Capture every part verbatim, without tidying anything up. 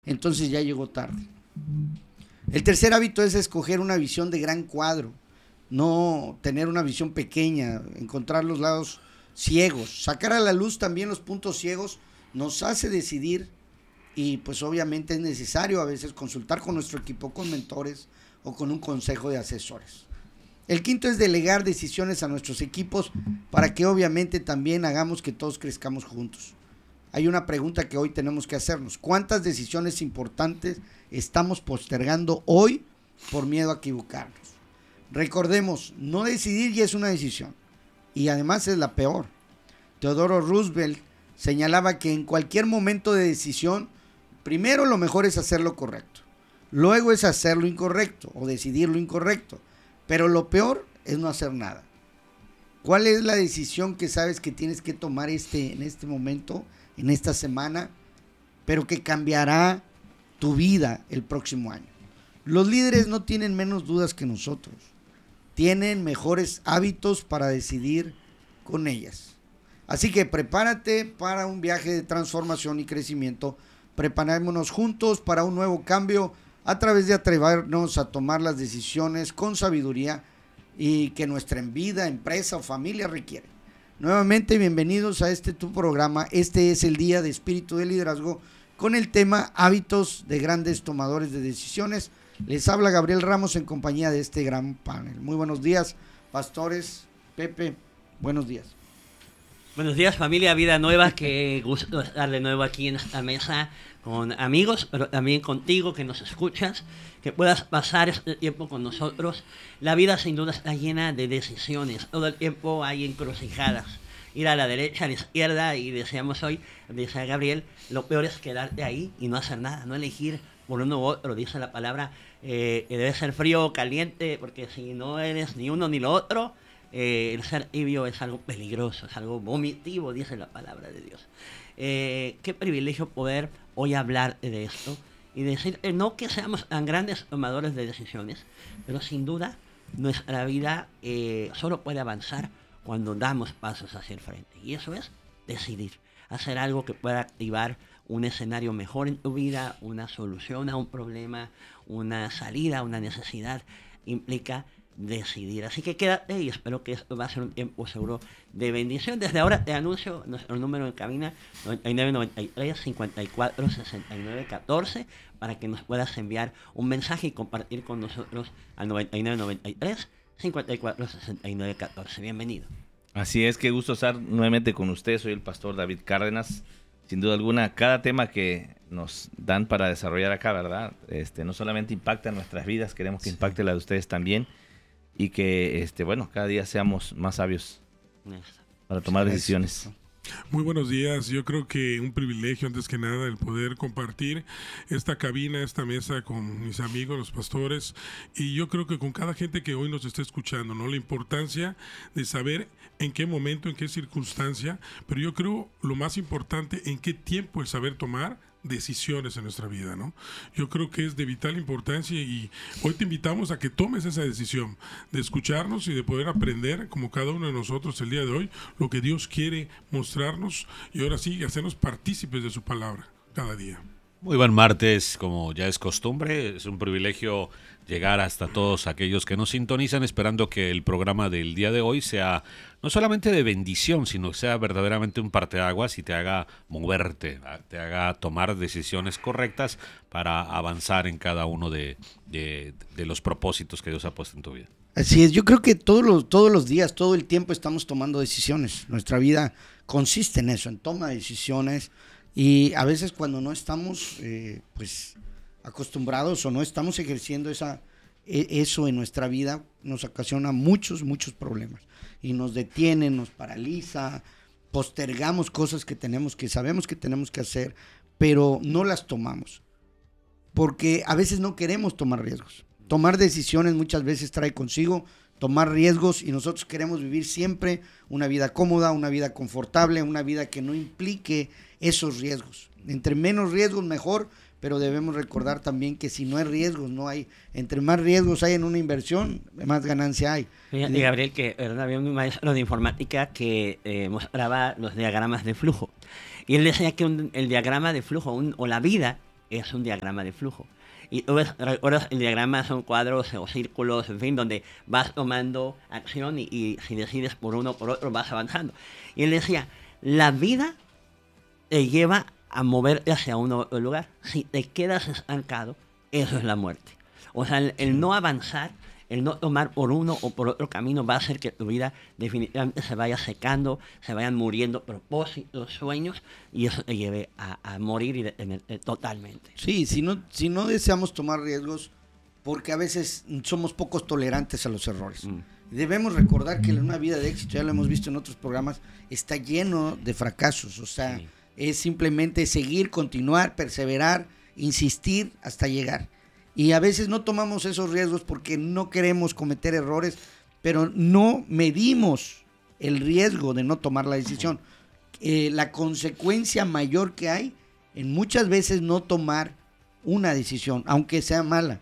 entonces ya llegó tarde. El tercer hábito es escoger una visión de gran cuadro, no tener una visión pequeña, encontrar los lados ciegos, sacar a la luz también los puntos ciegos nos hace decidir, y pues obviamente es necesario a veces consultar con nuestro equipo, con mentores o con un consejo de asesores. El quinto es delegar decisiones a nuestros equipos para que obviamente también hagamos que todos crezcamos juntos. Hay una pregunta que hoy tenemos que hacernos: ¿cuántas decisiones importantes estamos postergando hoy por miedo a equivocarnos? Recordemos, no decidir ya es una decisión, y además es la peor. Theodore Roosevelt señalaba que en cualquier momento de decisión, primero lo mejor es hacer lo correcto, luego es hacer lo incorrecto o decidir lo incorrecto, pero lo peor es no hacer nada. ¿Cuál es la decisión que sabes que tienes que tomar este, en este momento, en esta semana, pero que cambiará tu vida el próximo año? Los líderes no tienen menos dudas que nosotros, tienen mejores hábitos para decidir con ellas. Así que prepárate para un viaje de transformación y crecimiento. Preparémonos juntos para un nuevo cambio a través de atrevernos a tomar las decisiones con sabiduría y que nuestra vida, empresa o familia requiere. Nuevamente, bienvenidos a este tu programa. Este es el Día de Espíritu de Liderazgo con el tema Hábitos de Grandes Tomadores de Decisiones. Les habla Gabriel Ramos en compañía de este gran panel. Muy buenos días, pastores. Pepe, buenos días. Buenos días, familia Vida Nueva, qué gusto estar de nuevo aquí en esta mesa con amigos, pero también contigo que nos escuchas, que puedas pasar este tiempo con nosotros. La vida sin duda está llena de decisiones, todo el tiempo hay encrucijadas, ir a la derecha, a la izquierda, y deseamos hoy, dice Gabriel, lo peor es quedarte ahí y no hacer nada, no elegir por uno u otro, dice la palabra, eh, debe ser frío o caliente, porque si no eres ni uno ni lo otro, Eh, el ser tibio es algo peligroso, es algo vomitivo, dice la palabra de Dios. Eh, qué privilegio poder hoy hablar de esto y decir, eh, no que seamos tan grandes tomadores de decisiones, pero sin duda nuestra vida eh, solo puede avanzar cuando damos pasos hacia el frente. Y eso es decidir, hacer algo que pueda activar un escenario mejor en tu vida, una solución a un problema, una salida a una necesidad, implica decidir. Así que quédate y espero que esto va a ser un tiempo seguro de bendición. Desde ahora te anuncio nuestro número en cabina noventa y nueve noventa y tres cincuenta y cuatro sesenta y nueve catorce para que nos puedas enviar un mensaje y compartir con nosotros al noventa y nueve noventa y tres cincuenta y cuatro sesenta y nueve catorce. Bienvenido. Así es, qué gusto estar nuevamente con usted. Soy el pastor David Cárdenas. Sin duda alguna, cada tema que nos dan para desarrollar acá, ¿verdad? Este, no solamente impacta nuestras vidas, queremos que sí. impacte la de ustedes también. Y que, este, bueno, cada día seamos más sabios para tomar decisiones. Muy buenos días. Yo creo que un privilegio, antes que nada, el poder compartir esta cabina, esta mesa con mis amigos, los pastores, y yo creo que con cada gente que hoy nos está escuchando, ¿no? La importancia de saber en qué momento, en qué circunstancia, pero yo creo lo más importante, en qué tiempo el saber tomar decisiones en nuestra vida, ¿no? Yo creo que es de vital importancia y hoy te invitamos a que tomes esa decisión de escucharnos y de poder aprender, como cada uno de nosotros el día de hoy, lo que Dios quiere mostrarnos y ahora sí, hacernos partícipes de su palabra cada día. Muy buen martes, como ya es costumbre, es un privilegio llegar hasta todos aquellos que nos sintonizan, esperando que el programa del día de hoy sea no solamente de bendición, sino que sea verdaderamente un parteaguas y te haga moverte, te haga tomar decisiones correctas para avanzar en cada uno de, de, de los propósitos que Dios ha puesto en tu vida. Así es, yo creo que todos los, todos los días, todo el tiempo estamos tomando decisiones. Nuestra vida consiste en eso, en toma de decisiones. Y a veces cuando no estamos eh, pues acostumbrados o no estamos ejerciendo esa, eso en nuestra vida, nos ocasiona muchos, muchos problemas. Y nos detiene, nos paraliza, postergamos cosas que tenemos, que sabemos que tenemos que hacer, pero no las tomamos. Porque a veces no queremos tomar riesgos. Tomar decisiones muchas veces trae consigo tomar riesgos y nosotros queremos vivir siempre una vida cómoda, una vida confortable, una vida que no implique esos riesgos. Entre menos riesgos mejor, pero debemos recordar también que si no hay riesgos, no hay, entre más riesgos hay en una inversión, más ganancia hay. Fíjate, Gabriel, que ¿verdad? Había un maestro de informática que eh, mostraba los diagramas de flujo y él decía que un, el diagrama de flujo un, o la vida es un diagrama de flujo. Y tú ves, recuerdas, el diagrama son cuadros o círculos, en fin, donde vas tomando acción y, y si decides por uno o por otro vas avanzando. Y él decía, la vida te lleva a moverte hacia un otro lugar. Si te quedas estancado, eso es la muerte. O sea, el, el no avanzar, el no tomar por uno o por otro camino va a hacer que tu vida definitivamente se vaya secando, se vayan muriendo propósitos, sueños, y eso te lleve a, a morir y detenerte totalmente. Sí, si no, si no deseamos tomar riesgos, porque a veces somos pocos tolerantes a los errores. Mm. Debemos recordar que una vida de éxito, ya lo hemos visto en otros programas, está lleno de fracasos. O sea, sí. es simplemente seguir, continuar, perseverar, insistir hasta llegar. Y a veces no tomamos esos riesgos porque no queremos cometer errores, pero no medimos el riesgo de no tomar la decisión. Eh, la consecuencia mayor que hay en muchas veces no tomar una decisión, aunque sea mala.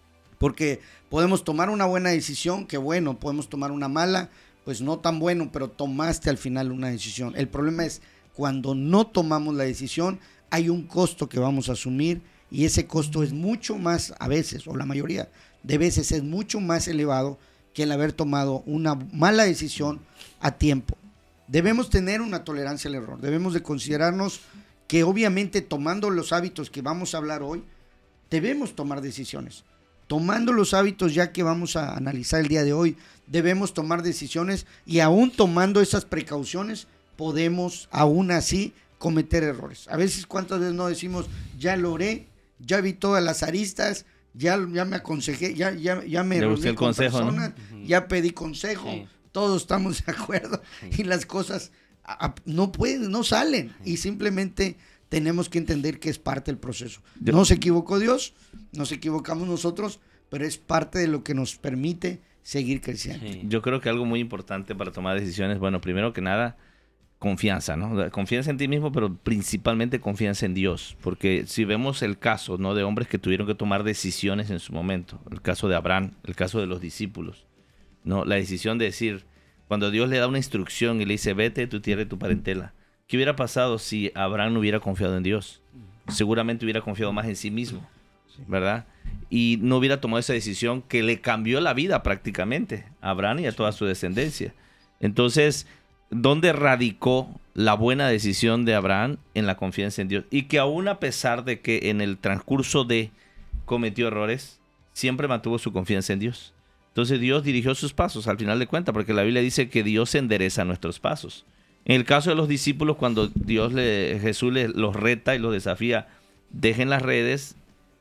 Porque podemos tomar una buena decisión, que bueno, podemos tomar una mala, pues no tan bueno, pero tomaste al final una decisión. El problema es cuando no tomamos la decisión, hay un costo que vamos a asumir, y ese costo es mucho más, a veces, o la mayoría de veces es mucho más elevado que el haber tomado una mala decisión a tiempo. Debemos tener una tolerancia al error, debemos de considerarnos que obviamente tomando los hábitos que vamos a hablar hoy, debemos tomar decisiones. Tomando los hábitos ya que vamos a analizar el día de hoy, debemos tomar decisiones, y aún tomando esas precauciones, podemos aún así cometer errores. A veces, ¿cuántas veces no decimos, ya lo oré, ya vi todas las aristas, ya, ya me aconsejé, ya, ya, ya me reuní con consejo, personas, ¿no? Ya pedí consejo, sí. Todos estamos de acuerdo, sí. Y las cosas a, a, no pueden, no salen, sí. Y simplemente tenemos que entender que es parte del proceso. Yo, no se equivocó Dios, nos equivocamos nosotros, pero es parte de lo que nos permite seguir creciendo. Sí. Yo creo que algo muy importante para tomar decisiones, bueno, primero que nada, confianza, ¿no? Confianza en ti mismo, pero principalmente confianza en Dios. Porque si vemos el caso, ¿no?, de hombres que tuvieron que tomar decisiones en su momento, el caso de Abraham, el caso de los discípulos, ¿no? La decisión de decir, cuando Dios le da una instrucción y le dice, vete de tu tierra y tu parentela, ¿qué hubiera pasado si Abraham no hubiera confiado en Dios? Seguramente hubiera confiado más en sí mismo, ¿verdad? Y no hubiera tomado esa decisión que le cambió la vida prácticamente a Abraham y a toda su descendencia. Entonces, ¿dónde radicó la buena decisión de Abraham? En la confianza en Dios. Y que aún a pesar de que en el transcurso de cometió errores, siempre mantuvo su confianza en Dios. Entonces Dios dirigió sus pasos al final de cuentas, porque la Biblia dice que Dios endereza nuestros pasos. En el caso de los discípulos, cuando Dios le, Jesús les, los reta y los desafía, dejen las redes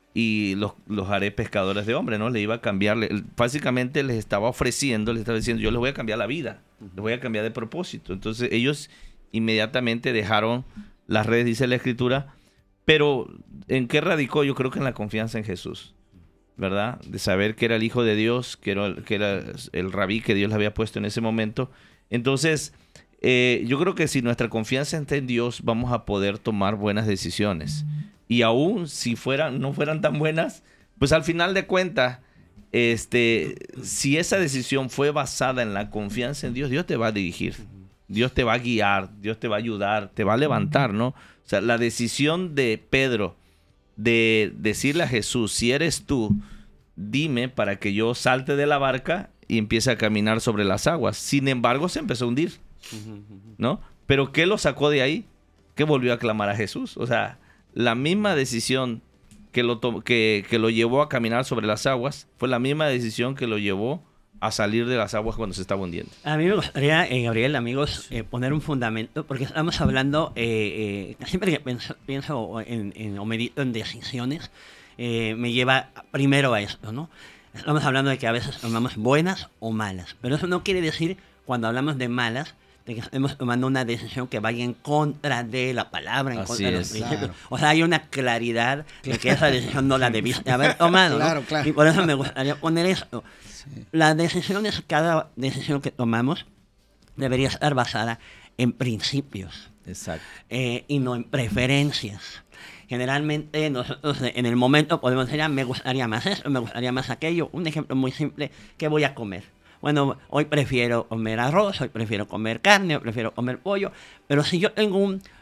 y los, los haré pescadores de hombres, ¿no? Le iba a cambiar, básicamente les estaba ofreciendo, les estaba diciendo, yo les voy a cambiar la vida, les voy a cambiar de propósito. Entonces ellos inmediatamente dejaron las redes, dice la Escritura, pero ¿en qué radicó? Yo creo que en la confianza en Jesús, ¿verdad? De saber que era el Hijo de Dios, que era, que era el rabí que Dios le había puesto en ese momento. Entonces, eh, yo creo que si nuestra confianza está en Dios, vamos a poder tomar buenas decisiones. Y aún si fueran, no fueran tan buenas, pues al final de cuentas, este, si esa decisión fue basada en la confianza en Dios, Dios te va a dirigir, Dios te va a guiar, Dios te va a ayudar, te va a levantar, ¿no? O sea, la decisión de Pedro de decirle a Jesús, si eres tú, dime para que yo salte de la barca y empiece a caminar sobre las aguas. Sin embargo, se empezó a hundir, ¿no? Pero ¿qué lo sacó de ahí? Que volvió a clamar a Jesús. O sea, la misma decisión que lo, que, que lo llevó a caminar sobre las aguas fue la misma decisión que lo llevó a salir de las aguas cuando se estaba hundiendo. A mí me gustaría, eh, Gabriel, amigos, eh, poner un fundamento, porque estamos hablando, eh, eh, siempre que pienso, pienso en, en, o medito en decisiones, eh, me lleva primero a esto, ¿no? Estamos hablando de que a veces tomamos buenas o malas, pero eso no quiere decir, cuando hablamos de malas, de que estemos tomando una decisión que vaya en contra de la palabra, en Así contra de los es, principios. claro. O sea, hay una claridad de que esa decisión no la debiste haber tomado, ¿no? Claro, claro. Y por eso me gustaría poner esto. Sí. Las decisiones, cada decisión que tomamos debería estar basada en principios. Exacto. Eh, y no en preferencias. Generalmente nosotros en el momento podemos decir, ah, me gustaría más esto, me gustaría más aquello. Un ejemplo muy simple, ¿qué voy a comer? Bueno, hoy prefiero comer arroz, hoy prefiero comer carne, hoy prefiero comer pollo, pero si yo tengo un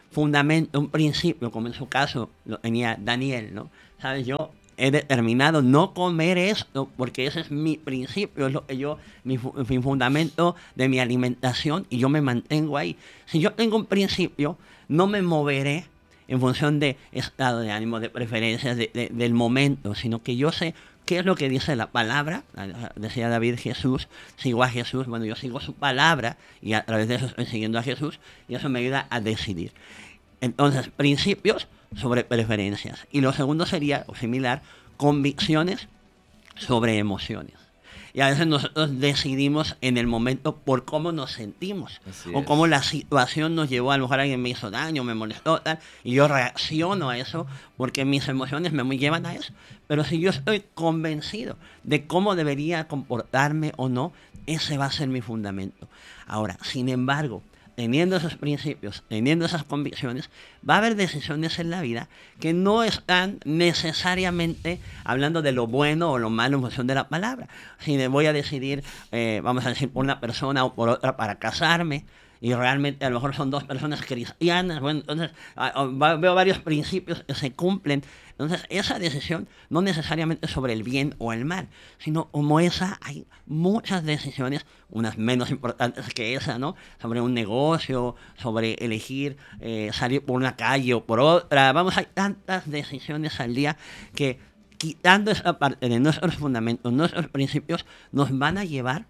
fundamento, un principio, como en su caso lo tenía Daniel, ¿no? ¿Sabes? Yo he determinado no comer esto porque ese es mi principio, es lo que yo, mi, mi fundamento de mi alimentación y yo me mantengo ahí. Si yo tengo un principio, no me moveré en función de estado de ánimo, de preferencias, de, de, del momento, sino que yo sé qué es lo que dice la palabra. Decía David, Jesús, sigo a Jesús, bueno, yo sigo su palabra y a través de eso estoy siguiendo a Jesús y eso me ayuda a decidir. Entonces, principios sobre preferencias. Y lo segundo sería, o similar, convicciones sobre emociones. Y a veces nosotros decidimos en el momento por cómo nos sentimos. Así o cómo es. La situación nos llevó. A lo mejor alguien me hizo daño, me molestó, tal, y yo reacciono a eso porque mis emociones me llevan a eso. Pero si yo estoy convencido de cómo debería comportarme o no, ese va a ser mi fundamento. Ahora, sin embargo, teniendo esos principios, teniendo esas convicciones, va a haber decisiones en la vida que no están necesariamente hablando de lo bueno o lo malo en función de la palabra. Si me voy a decidir, eh, vamos a decir, por una persona o por otra para casarme, y realmente a lo mejor son dos personas cristianas, bueno, entonces veo varios principios que se cumplen. Entonces, esa decisión no necesariamente sobre el bien o el mal, sino como esa, hay muchas decisiones, unas menos importantes que esa, ¿no? Sobre un negocio, sobre elegir eh, salir por una calle o por otra. Vamos, hay tantas decisiones al día que, quitando esa parte de nuestros fundamentos, nuestros principios, nos van a llevar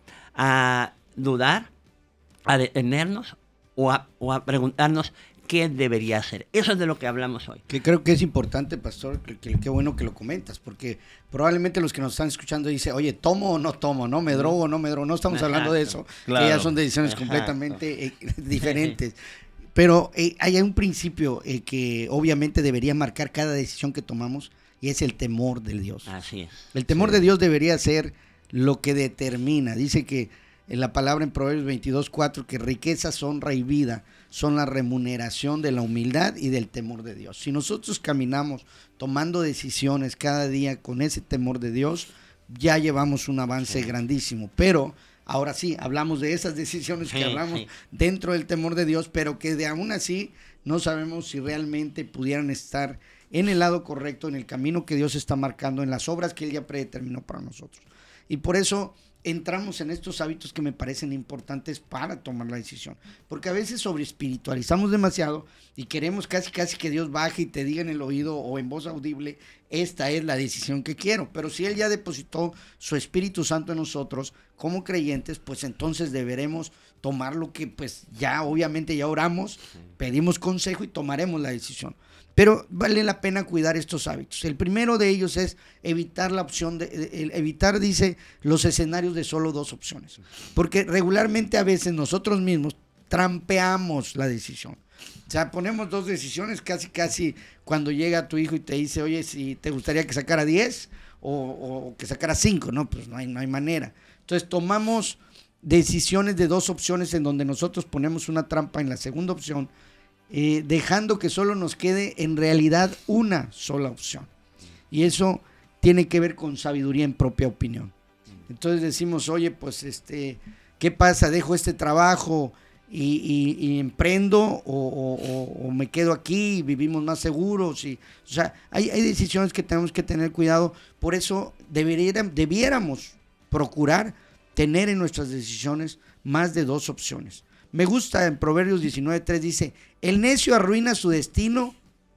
a dudar, a detenernos o a, o a preguntarnos qué debería hacer. Eso es de lo que hablamos hoy. Que creo que es importante, pastor, que, que, que bueno que lo comentas, porque probablemente los que nos están escuchando dicen, oye, ¿tomo o no tomo? ¿No me drogo o no me drogo? No estamos Exacto. hablando de eso, claro. que ya son decisiones Exacto. completamente eh, diferentes. Pero eh, hay un principio eh, que obviamente debería marcar cada decisión que tomamos, y es el temor del Dios. Así es. El temor sí. de Dios debería ser lo que determina. Dice que en la palabra en Proverbios veintidós cuatro, que riquezas, honra y vida son la remuneración de la humildad y del temor de Dios. Si nosotros caminamos tomando decisiones cada día con ese temor de Dios, ya llevamos un avance sí. grandísimo. Pero ahora sí, hablamos de esas decisiones sí, que hablamos sí. dentro del temor de Dios, pero que de aún así no sabemos si realmente pudieran estar en el lado correcto, en el camino que Dios está marcando, en las obras que Él ya predeterminó para nosotros. Y por eso entramos en estos hábitos que me parecen importantes para tomar la decisión, porque a veces sobre espiritualizamos demasiado y queremos casi casi que Dios baje y te diga en el oído o en voz audible, esta es la decisión que quiero. Pero si Él ya depositó su Espíritu Santo en nosotros como creyentes, pues entonces deberemos tomar lo que pues ya obviamente ya oramos, pedimos consejo y tomaremos la decisión. Pero vale la pena cuidar estos hábitos. El primero de ellos es evitar la opción, de, de, evitar, dice, los escenarios de solo dos opciones. Porque regularmente a veces nosotros mismos trampeamos la decisión. O sea, ponemos dos decisiones casi, casi cuando llega tu hijo y te dice, oye, si te gustaría que sacara diez o, o que sacara cinco, no, pues no hay, no hay manera. Entonces tomamos decisiones de dos opciones en donde nosotros ponemos una trampa en la segunda opción, Eh, dejando que solo nos quede en realidad una sola opción. Y eso tiene que ver con sabiduría en propia opinión. Entonces decimos, oye, pues este, ¿qué pasa? ¿Dejo este trabajo y, y, y emprendo o, o, o me quedo aquí y vivimos más seguros? Y, o sea, hay, hay decisiones que tenemos que tener cuidado. Por eso debería, debiéramos procurar tener en nuestras decisiones más de dos opciones. Me gusta en Proverbios diecinueve tres, dice, el necio arruina su destino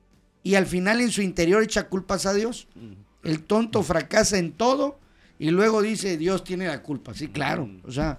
y al final en su interior echa culpas a Dios. El tonto fracasa en todo y luego dice, Dios tiene la culpa. Sí, claro. O sea,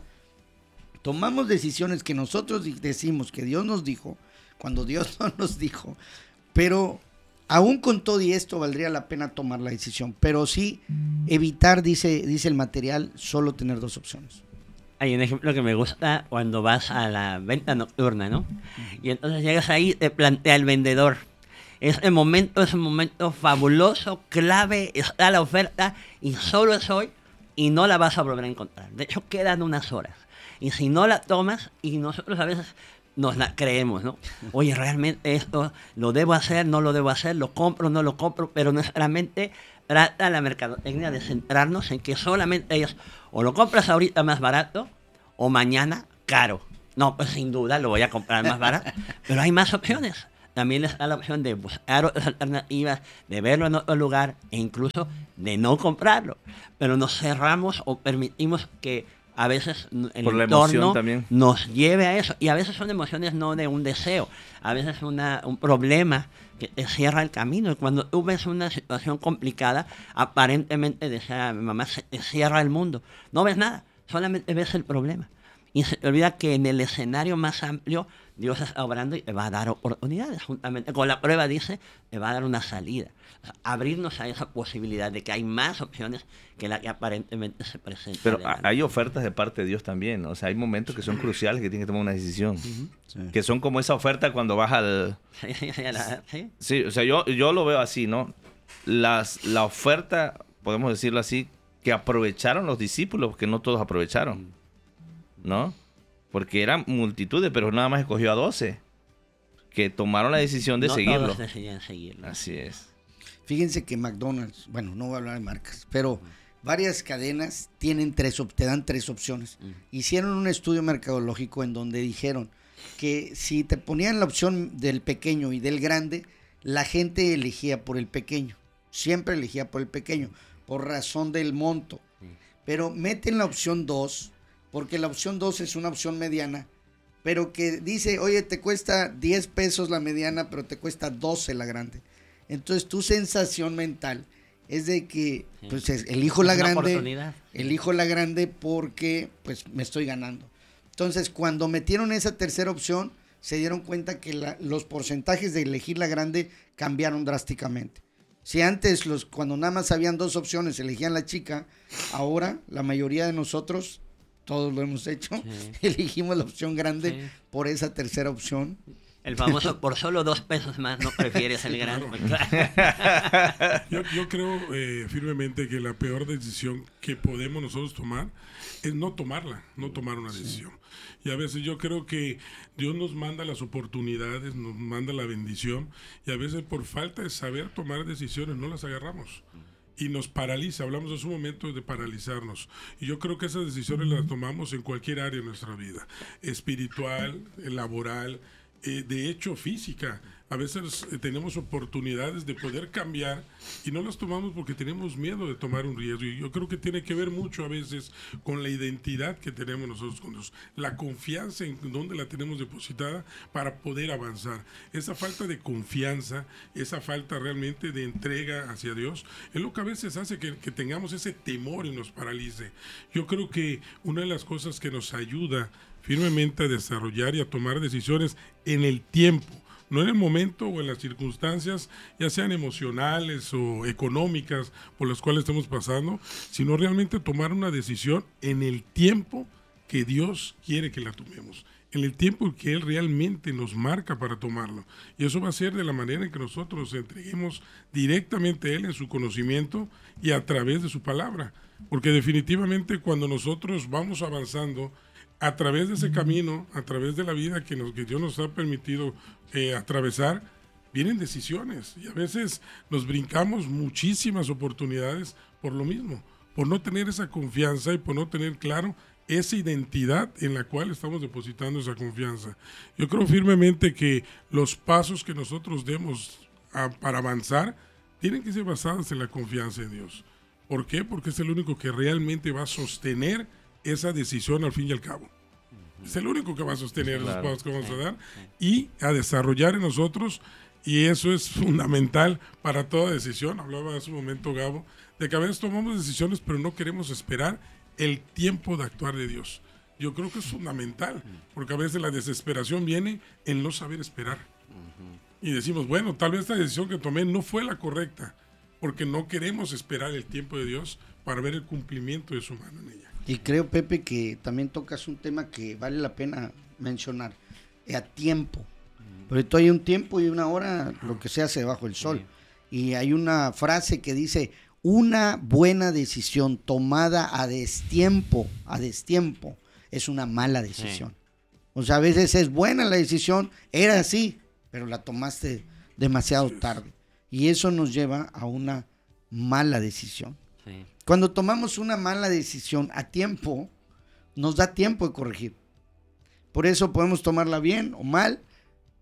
tomamos decisiones que nosotros decimos que Dios nos dijo, cuando Dios no nos dijo. Pero aún con todo y esto valdría la pena tomar la decisión. Pero sí evitar, dice, dice el material, solo tener dos opciones. Hay un ejemplo que me gusta cuando vas a la venta nocturna, ¿no? Y entonces llegas ahí, te plantea el vendedor. Ese momento es un momento fabuloso, clave, está la oferta y solo es hoy y no la vas a volver a encontrar. De hecho, quedan unas horas. Y si no la tomas, y nosotros a veces nos la creemos, ¿no? Oye, realmente esto lo debo hacer, no lo debo hacer, lo compro, no lo compro, pero nuestra mente trata la mercadotecnia de centrarnos en que solamente ellos o lo compras ahorita más barato o mañana caro. No, pues sin duda lo voy a comprar más barato, pero hay más opciones. también les da la opción de buscar otras alternativas, de verlo en otro lugar e incluso de no comprarlo. Pero nos cerramos o permitimos que a veces el Por la emoción entorno también. nos lleve a eso. Y a veces son emociones no de un deseo, a veces una, un problema que te cierra el camino. Y cuando tú ves una situación complicada, aparentemente, decía mi mamá, se te cierra el mundo. No ves nada, solamente ves el problema. Y se te olvida que en el escenario más amplio Dios está obrando y te va a dar oportunidades. Juntamente con la prueba, dice, te va a dar una salida. O sea, abrirnos a esa posibilidad de que hay más opciones que la que aparentemente se presenta. Pero adelante. hay ofertas de parte de Dios también. O sea, hay momentos que son cruciales que tienen que tomar una decisión. Sí. Que son como esa oferta cuando vas al... Sí, sí, sí, la- sí. Sí, o sea, yo, yo lo veo así, ¿no? Las, la oferta, podemos decirlo así, que aprovecharon los discípulos, porque no todos aprovecharon, ¿no? Porque eran multitudes, pero nada más escogió a doce, que tomaron la decisión de No seguirlo. todos decidían seguirlo. Así es. Fíjense que McDonald's, bueno, no voy a hablar de marcas, pero varias cadenas tienen tres, op- te dan tres opciones. Mm. Hicieron un estudio mercadológico en donde dijeron que si te ponían la opción del pequeño y del grande, la gente elegía por el pequeño. Siempre elegía por el pequeño, por razón del monto. Pero meten la opción dos, porque la opción dos es una opción mediana, pero que dice, oye, te cuesta diez pesos la mediana, pero te cuesta doce la grande. Entonces tu sensación mental es de que, Sí. pues es- elijo la Es una grande, oportunidad. elijo la grande porque pues me estoy ganando. Entonces cuando metieron esa tercera opción, se dieron cuenta que la- los porcentajes de elegir la grande cambiaron drásticamente. Si antes, los, cuando nada más habían dos opciones, elegían la chica, ahora la mayoría de nosotros, todos lo hemos hecho, Sí. elegimos la opción grande Sí. por esa tercera opción. El famoso, por solo dos pesos más, no prefieres el grande. Yo, yo creo eh, firmemente que la peor decisión que podemos nosotros tomar es no tomarla, no tomar una decisión. Y a veces yo creo que Dios nos manda las oportunidades, nos manda la bendición, y a veces por falta de saber tomar decisiones no las agarramos. Y nos paraliza, hablamos hace un momento de paralizarnos. Y yo creo que esas decisiones las tomamos en cualquier área de nuestra vida, espiritual, laboral, eh, de hecho física. A veces eh, tenemos oportunidades de poder cambiar y no las tomamos porque tenemos miedo de tomar un riesgo. Y yo creo que tiene que ver mucho a veces con la identidad que tenemos nosotros con Dios, la confianza en dónde la tenemos depositada para poder avanzar. Esa falta de confianza, esa falta realmente de entrega hacia Dios, es lo que a veces hace que, que tengamos ese temor y nos paralice. Yo creo que una de las cosas que nos ayuda firmemente a desarrollar y a tomar decisiones en el tiempo, no en el momento o en las circunstancias, ya sean emocionales o económicas por las cuales estamos pasando, sino realmente tomar una decisión en el tiempo que Dios quiere que la tomemos, en el tiempo que Él realmente nos marca para tomarlo. Y eso va a ser de la manera en que nosotros nos entreguemos directamente a Él en su conocimiento y a través de su palabra. Porque definitivamente cuando nosotros vamos avanzando a través de ese camino, a través de la vida que, nos, que Dios nos ha permitido eh, atravesar, vienen decisiones. Y a veces nos brincamos muchísimas oportunidades por lo mismo, por no tener esa confianza y por no tener claro esa identidad en la cual estamos depositando esa confianza. Yo creo firmemente que los pasos que nosotros demos a, para avanzar tienen que ser basados en la confianza en Dios. ¿Por qué? Porque es el único que realmente va a sostener esa decisión al fin y al cabo. Es el único que va a sostener Claro. los pasos que vamos a dar y a desarrollar en nosotros, y eso es fundamental para toda decisión. Hablaba hace un momento Gabo, de que a veces tomamos decisiones pero no queremos esperar el tiempo de actuar de Dios. Yo creo que es fundamental, porque a veces la desesperación viene en no saber esperar. Y decimos, bueno, tal vez esta decisión que tomé no fue la correcta, porque no queremos esperar el tiempo de Dios para ver el cumplimiento de su mano en ella. Y creo, Pepe, que también tocas un tema que vale la pena mencionar, a tiempo. Porque todo hay un tiempo y una hora, lo que se hace debajo del sol. Y hay una frase que dice, una buena decisión tomada a destiempo, a destiempo, es una mala decisión. O sea, a veces es buena la decisión, era así, pero la tomaste demasiado tarde. Y eso nos lleva a una mala decisión. Sí. Cuando tomamos una mala decisión a tiempo, nos da tiempo de corregir. Por eso podemos tomarla bien o mal,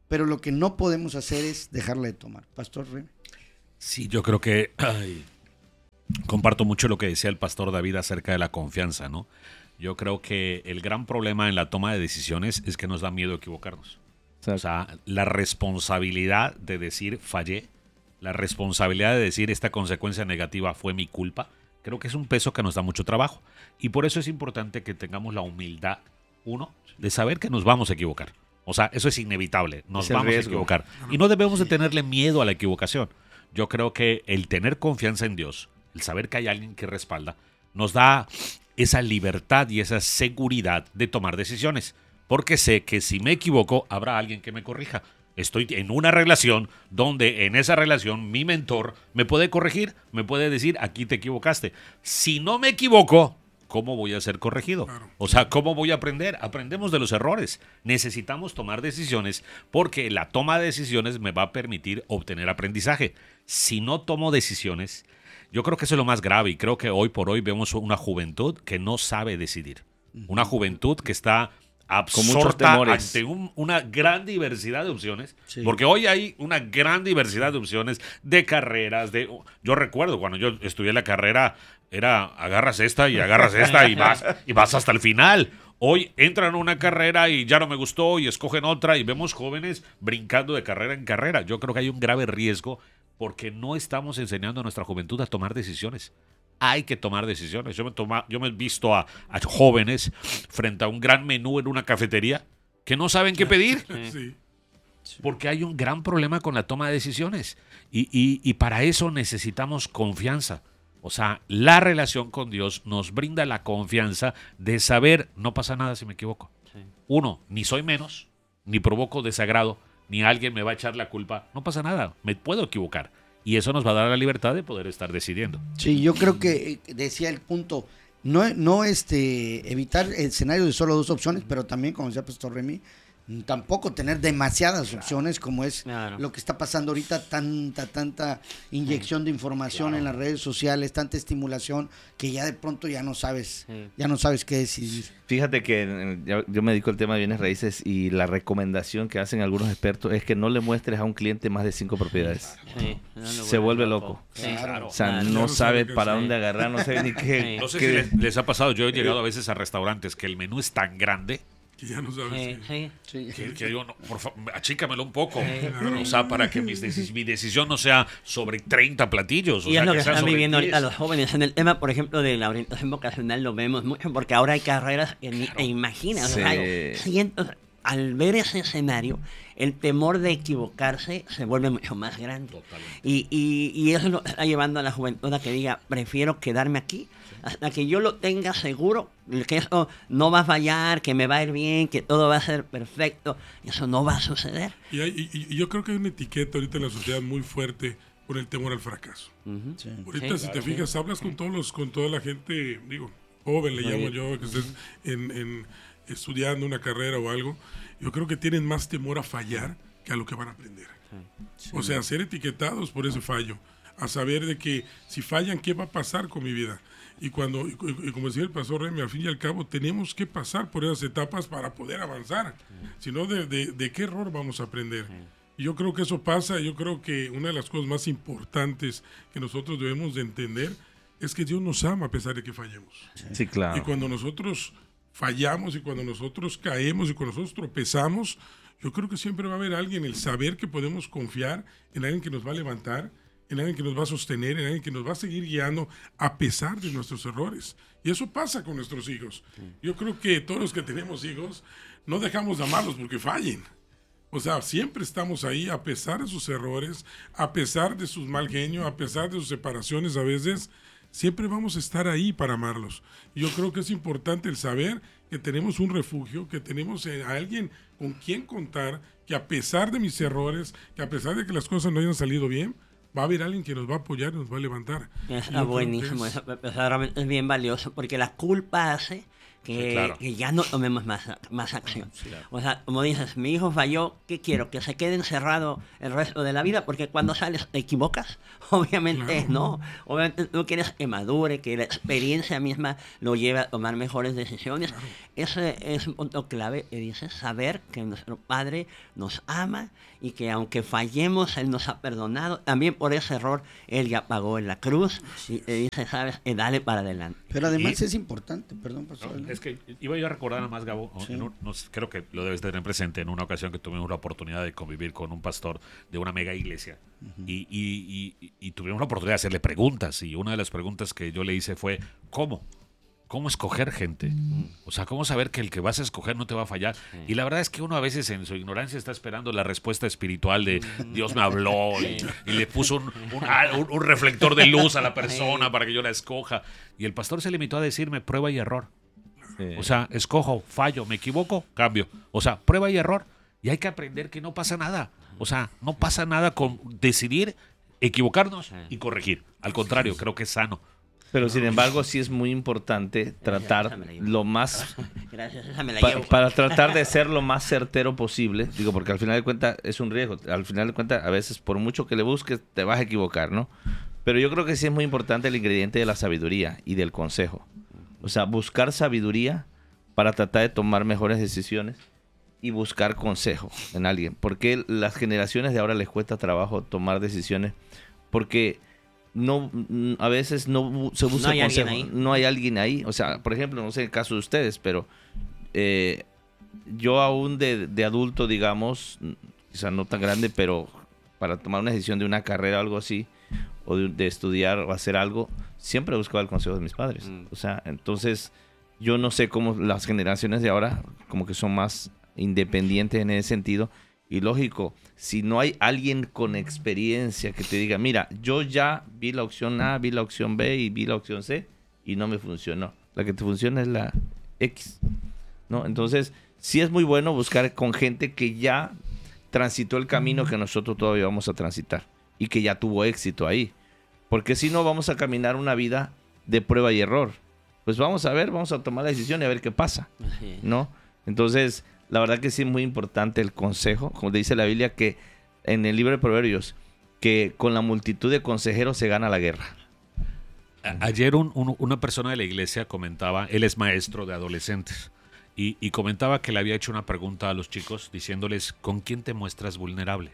pero lo que no podemos hacer es dejarla de tomar. Pastor Remy. Sí, yo creo que ay, comparto mucho lo que decía el pastor David acerca de la confianza, ¿no? Yo creo que el gran problema en la toma de decisiones es que nos da miedo equivocarnos. Exacto. O sea, la responsabilidad de decir fallé, la responsabilidad de decir esta consecuencia negativa fue mi culpa, creo que es un peso que nos da mucho trabajo. Y por eso es importante que tengamos la humildad, uno, de saber que nos vamos a equivocar. O sea, eso es inevitable, nos es vamos a equivocar. Y no debemos de tenerle miedo a la equivocación. Yo creo que el tener confianza en Dios, el saber que hay alguien que respalda, nos da esa libertad y esa seguridad de tomar decisiones. Porque sé que si me equivoco, habrá alguien que me corrija. Estoy en una relación donde en esa relación mi mentor me puede corregir, me puede decir, aquí te equivocaste. Si no me equivoco, ¿cómo voy a ser corregido? O sea, ¿cómo voy a aprender? Aprendemos de los errores. Necesitamos tomar decisiones porque la toma de decisiones me va a permitir obtener aprendizaje. Si no tomo decisiones, yo creo que eso es lo más grave y creo que hoy por hoy vemos una juventud que no sabe decidir. Una juventud que está absorta ante un, una gran diversidad de opciones, sí. Porque hoy hay una gran diversidad de opciones de carreras. De, yo recuerdo cuando yo estudié la carrera, era agarras esta y agarras esta y vas, y vas hasta el final. Hoy entran a una carrera y ya no me gustó y escogen otra y vemos jóvenes brincando de carrera en carrera. Yo creo que hay un grave riesgo porque no estamos enseñando a nuestra juventud a tomar decisiones. Hay que tomar decisiones. Yo me, toma, yo me he visto a, a jóvenes frente a un gran menú en una cafetería que no saben qué pedir. Sí. Porque hay un gran problema con la toma de decisiones. Y, y, y para eso necesitamos confianza. O sea, la relación con Dios nos brinda la confianza de saber, no pasa nada si me equivoco. Sí. Uno, ni soy menos, ni provoco desagrado, ni alguien me va a echar la culpa. No pasa nada, me puedo equivocar. Y eso nos va a dar la libertad de poder estar decidiendo. Sí, yo creo que decía el punto, no, no este, evitar el escenario de solo dos opciones, pero también, como decía Pastor Remy, tampoco tener demasiadas claro. opciones como es claro. lo que está pasando ahorita, tanta, tanta inyección de información claro. en las redes sociales, tanta estimulación que ya de pronto ya no sabes, sí. ya no sabes qué decidir. Fíjate que yo, yo me dedico al tema de bienes raíces y la recomendación que hacen algunos expertos es que no le muestres a un cliente más de cinco propiedades. Sí, no Se vuelve loco. loco. Sí, claro. O sea, claro. no sabe para dónde agarrar, no sabe ni qué. No sé qué... si les, les ha pasado, yo he llegado a veces a restaurantes que el menú es tan grande que ya no sabes. Sí, sí. Que, que digo, no, por favor, achícamelo un poco. Sí. O sea, para que mis decis- mi decisión no sea sobre treinta platillos. O y sea, es lo que, que están viviendo diez. ahorita los jóvenes. En el tema, por ejemplo, de la orientación vocacional lo vemos mucho porque ahora hay carreras que ni te imaginas. Sí. O sea, hay cientos, al ver ese escenario, el temor de equivocarse se vuelve mucho más grande. Y, y, y eso lo está llevando a la juventud a que diga, prefiero quedarme aquí hasta que yo lo tenga seguro, que eso no va a fallar, que me va a ir bien, que todo va a ser perfecto. Eso no va a suceder. Y, hay, y, y yo creo que hay una etiqueta ahorita en la sociedad muy fuerte por el temor al fracaso. Uh-huh. Sí. Ahorita, sí, si claro, te fijas, sí. hablas con todos los, con toda la gente, digo, joven le muy llamo bien. yo, que estés en, en, estudiando una carrera o algo. Yo creo que tienen más temor a fallar que a lo que van a aprender. Sí. O sea, ser etiquetados por ese fallo. A saber de que si fallan, ¿qué va a pasar con mi vida? Y cuando, y, y como decía el pastor Remy, al fin y al cabo tenemos que pasar por esas etapas para poder avanzar. Sí. Si no, de, de, de qué error vamos a aprender. Sí. Y yo creo que eso pasa. Yo creo que una de las cosas más importantes que nosotros debemos de entender es que Dios nos ama a pesar de que fallemos. Sí, claro. Y cuando nosotros fallamos y cuando nosotros caemos y cuando nosotros tropezamos, yo creo que siempre va a haber alguien, el saber que podemos confiar en alguien que nos va a levantar, en alguien que nos va a sostener, en alguien que nos va a seguir guiando a pesar de nuestros errores. Y eso pasa con nuestros hijos. Yo creo que todos los que tenemos hijos no dejamos de amarlos porque fallen. O sea, siempre estamos ahí a pesar de sus errores, a pesar de sus mal genio, a pesar de sus separaciones a veces, siempre vamos a estar ahí para amarlos. Y yo creo que es importante el saber que tenemos un refugio, que tenemos a alguien con quien contar, que a pesar de mis errores, que a pesar de que las cosas no hayan salido bien, va a haber alguien que nos va a apoyar y nos va a levantar. Está buenísimo, es... eso realmente es bien valioso, porque la culpa hace que, Sí, claro. que ya no tomemos más, más acción. Sí, claro. O sea, como dices, mi hijo falló, ¿qué quiero? ¿Que se quede encerrado el resto de la vida? Porque cuando sales te equivocas. Obviamente Claro. no. Obviamente no quieres que madure, que la experiencia misma lo lleve a tomar mejores decisiones. Ese es un punto clave, que dices, saber que nuestro Padre nos ama y que aunque fallemos, Él nos ha perdonado. También por ese error, Él ya pagó en la cruz y te dice, sabes, Eh, dale para adelante. Pero además Y- es importante, perdón, pastor. No, es que iba yo a recordar nada más, Gabo, Sí. en un- no sé, creo que lo debes tener presente en una ocasión que tuvimos la oportunidad de convivir con un pastor de una mega iglesia y, y- y- y tuvimos la oportunidad de hacerle preguntas y una de las preguntas que yo le hice fue, ¿cómo? ¿Cómo escoger gente? O sea, ¿cómo saber que el que vas a escoger no te va a fallar? Y la verdad es que uno a veces en su ignorancia está esperando la respuesta espiritual de Dios me habló y, y le puso un, un- ah, un- un reflector de luz a la persona para que yo la escoja. Y el pastor se limitó a decirme prueba y error. Sí. O sea, escojo, fallo, me equivoco, cambio. O sea, prueba y error. Y hay que aprender que no pasa nada. O sea, no pasa nada con decidir equivocarnos y corregir. Al contrario, creo que es sano. Pero sin embargo, sí es muy importante tratar esa me la llevo. lo más Gracias, esa me la Pa- llevo. para tratar de ser lo más certero posible, digo, porque al final de cuentas es un riesgo, al final de cuentas a veces por mucho que le busques te vas a equivocar, ¿no? Pero yo creo que sí es muy importante el ingrediente de la sabiduría y del consejo. O sea, buscar sabiduría para tratar de tomar mejores decisiones y buscar consejo en alguien. Porque las generaciones de ahora les cuesta trabajo tomar decisiones porque no mm, a veces no bu- se busca No hay alguien consejo, ahí. no hay alguien ahí. O sea, por ejemplo, no sé el caso de ustedes, pero eh, yo aún de, de adulto, digamos, mm, quizá no tan grande, pero para tomar una decisión de una carrera o algo así, o de, de estudiar o hacer algo, siempre buscaba el consejo de mis padres. Mm. O sea, entonces yo no sé cómo las generaciones de ahora como que son más independientes en ese sentido. Y lógico, si no hay alguien con experiencia que te diga, mira, yo ya vi la opción A, vi la opción B y vi la opción C y no me funcionó. La que te funciona es la X, ¿no? Entonces, sí es muy bueno buscar con gente que ya transitó el camino que nosotros todavía vamos a transitar y que ya tuvo éxito ahí. Porque si no, vamos a caminar una vida de prueba y error. Pues vamos a ver, vamos a tomar la decisión y a ver qué pasa, Así es. ¿no? Entonces, la verdad que sí es muy importante el consejo, como dice la Biblia, que en el libro de Proverbios, que con la multitud de consejeros se gana la guerra. A- Ayer un- un- una persona de la iglesia comentaba, él es maestro de adolescentes, y, y comentaba que le había hecho una pregunta a los chicos diciéndoles, ¿con quién te muestras vulnerable?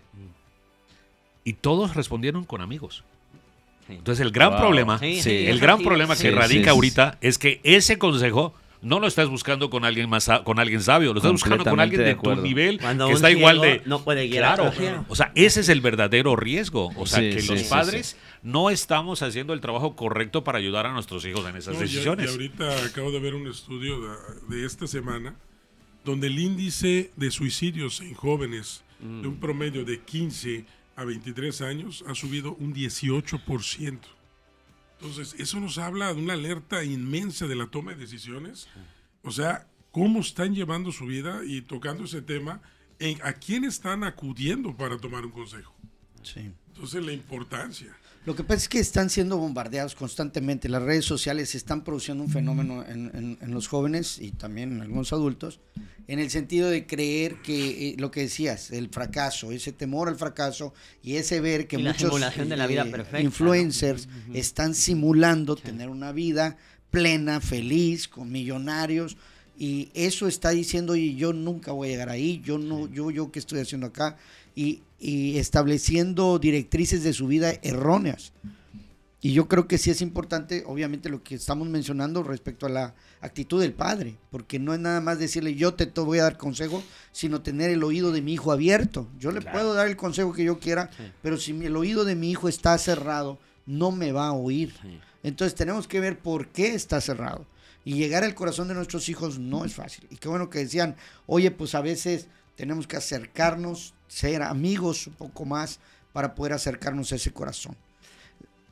Y todos respondieron con amigos. Sí. Entonces el gran Wow. problema, Sí, Sí. sí, el es gran así, problema sí. que Sí, radica sí. ahorita es que ese consejo no lo estás buscando con alguien más sa- con alguien sabio, lo estás buscando con Completamente alguien de, de tu acuerdo. nivel Cuando que un está igual de ciego no puede guiar a claro, otro ciego. o sea, ese es el verdadero riesgo, o sea, Sí, que sí, los sí, padres no estamos haciendo el trabajo correcto para ayudar a nuestros hijos en esas No, y- decisiones. Y, ahorita acabo de ver un estudio de, de esta semana donde el índice de suicidios en jóvenes de un promedio de quince a veintitrés años ha subido un dieciocho por ciento. Entonces, eso nos habla de una alerta inmensa de la toma de decisiones. O sea, cómo están llevando su vida y tocando ese tema, en, a quién están acudiendo para tomar un consejo. Sí. Entonces, la importancia. Lo que pasa es que están siendo bombardeados constantemente. Las redes sociales están produciendo un fenómeno en, en- en los jóvenes y también en algunos adultos, en el sentido de creer que eh, lo que decías, el fracaso, ese temor al fracaso y ese ver que Y la muchos simulación de la vida eh, perfecta, influencers ¿no? Ujú. están simulando tener una vida plena, feliz, con millonarios. Y eso está diciendo, oye, yo nunca voy a llegar ahí, yo no, yo, yo qué estoy haciendo acá, y, y estableciendo directrices de su vida erróneas. Y yo creo que sí es importante, obviamente, lo que estamos mencionando respecto a la actitud del padre, porque no es nada más decirle yo te, te voy a dar consejo, sino tener el oído de mi hijo abierto. Yo le Claro. puedo dar el consejo que yo quiera, Sí. pero si el oído de mi hijo está cerrado, no me va a oír. Sí. Entonces tenemos que ver por qué está cerrado. Y llegar al corazón de nuestros hijos no es fácil. Y qué bueno que decían, oye, pues a veces tenemos que acercarnos, ser amigos un poco más para poder acercarnos a ese corazón.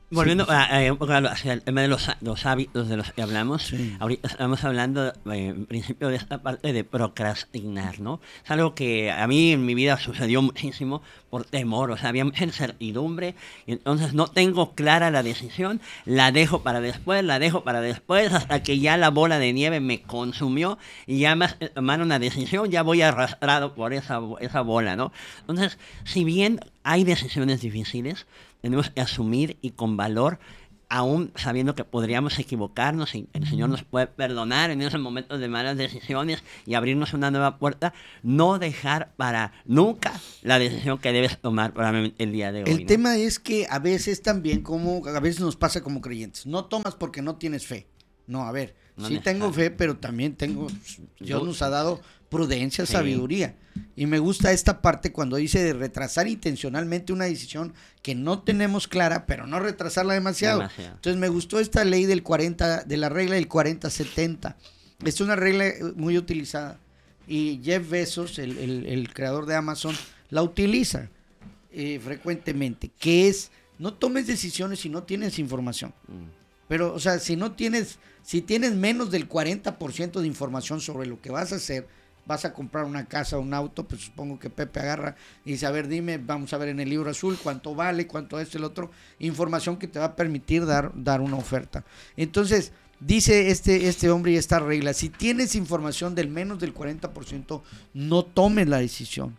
Volviendo a, a, a, hacia el tema de los, los hábitos de los que hablamos, Sí. ahorita estamos hablando, eh, en principio, de esta parte de procrastinar, ¿no? Es algo que a mí en mi vida sucedió muchísimo por temor, o sea, había mucha incertidumbre, y entonces no tengo clara la decisión, la dejo para después, la dejo para después, hasta que ya la bola de nieve me consumió y ya más que tomar una decisión, ya voy arrastrado por esa, esa bola, ¿no? Entonces, si bien hay decisiones difíciles, tenemos que asumir y con valor, aún sabiendo que podríamos equivocarnos y el Señor nos puede perdonar en esos momentos de malas decisiones y abrirnos una nueva puerta, no dejar para nunca la decisión que debes tomar probablemente el día de hoy. El ¿no? tema es que a veces también, como a veces nos pasa como creyentes, no tomas porque no tienes fe. No, a ver, No sí tengo fe, pero también tengo, Dios nos ha dado prudencia, Sí. sabiduría. Y me gusta esta parte cuando dice de retrasar intencionalmente una decisión que no tenemos clara, pero no retrasarla demasiado. Demasiado. Entonces me gustó esta ley del cuarenta, de la regla del cuarenta setenta. Es una regla muy utilizada. Y Jeff Bezos, el, el- el creador de Amazon, la utiliza eh, frecuentemente, que es, no tomes decisiones si no tienes información. Mm. Pero, o sea, si no tienes, si tienes menos del cuarenta por ciento de información sobre lo que vas a hacer, vas a comprar una casa o un auto, pues supongo que Pepe agarra y dice, a ver, dime, vamos a ver en el libro azul cuánto vale, cuánto es el otro, información que te va a permitir dar, dar una oferta. Entonces, dice este, este hombre y esta regla, si tienes información del menos del cuarenta por ciento, no tomes la decisión.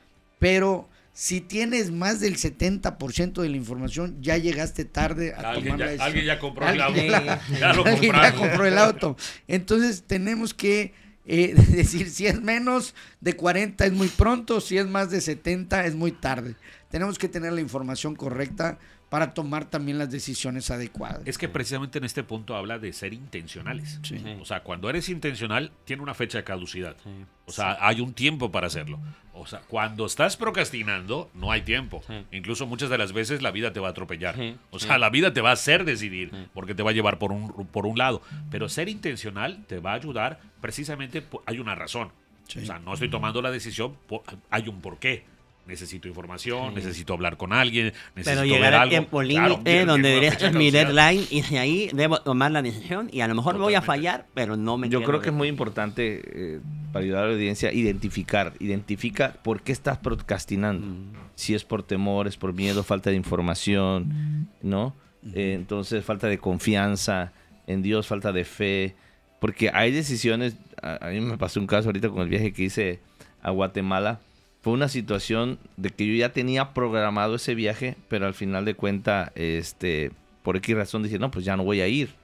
Pero si tienes más del setenta por ciento de la información, ya llegaste tarde a Alguien tomar la ya, decisión. alguien ya compró el auto. Alguien ya- Ya lo Alguien ya compraron. compró el auto. Entonces tenemos que eh, decir si es menos de cuarenta es muy pronto, si es más de setenta es muy tarde. Tenemos que tener la información correcta para tomar también las decisiones adecuadas. Es que precisamente en este punto habla de ser intencionales. Sí. Sí. O sea, cuando eres intencional, tiene una fecha de caducidad. Sí. O sea, hay un tiempo para hacerlo. O sea, cuando estás procrastinando, no hay tiempo. Sí. Incluso muchas de las veces la vida te va a atropellar. Sí, O sí. sea, la vida te va a hacer decidir, Sí. porque te va a llevar por un, por un lado. Pero ser intencional te va a ayudar, precisamente, po- hay una razón. Sí. O sea, no estoy tomando la decisión, po- hay un porqué. Necesito información, Sí. necesito hablar con alguien, necesito Pero ver llegar al algo. tiempo Claro, límite, tiene- donde tiene una diré, fecha este de es mi caducidad. deadline, y de ahí debo tomar la decisión, y a lo mejor voy a Totalmente. fallar, pero no me Yo quedo creo que de- es muy importante eh, para ayudar a la audiencia identificar, identifica por qué estás procrastinando. Mm. Si es por temor, es por miedo, falta de información, ¿no? Eh, entonces falta de confianza en Dios, falta de fe, porque hay decisiones. A, a mí me pasó un caso ahorita con el viaje que hice a Guatemala. Fue una situación de que yo ya tenía programado ese viaje, pero al final de cuenta, este, por X razón dije, no, pues ya no voy a ir.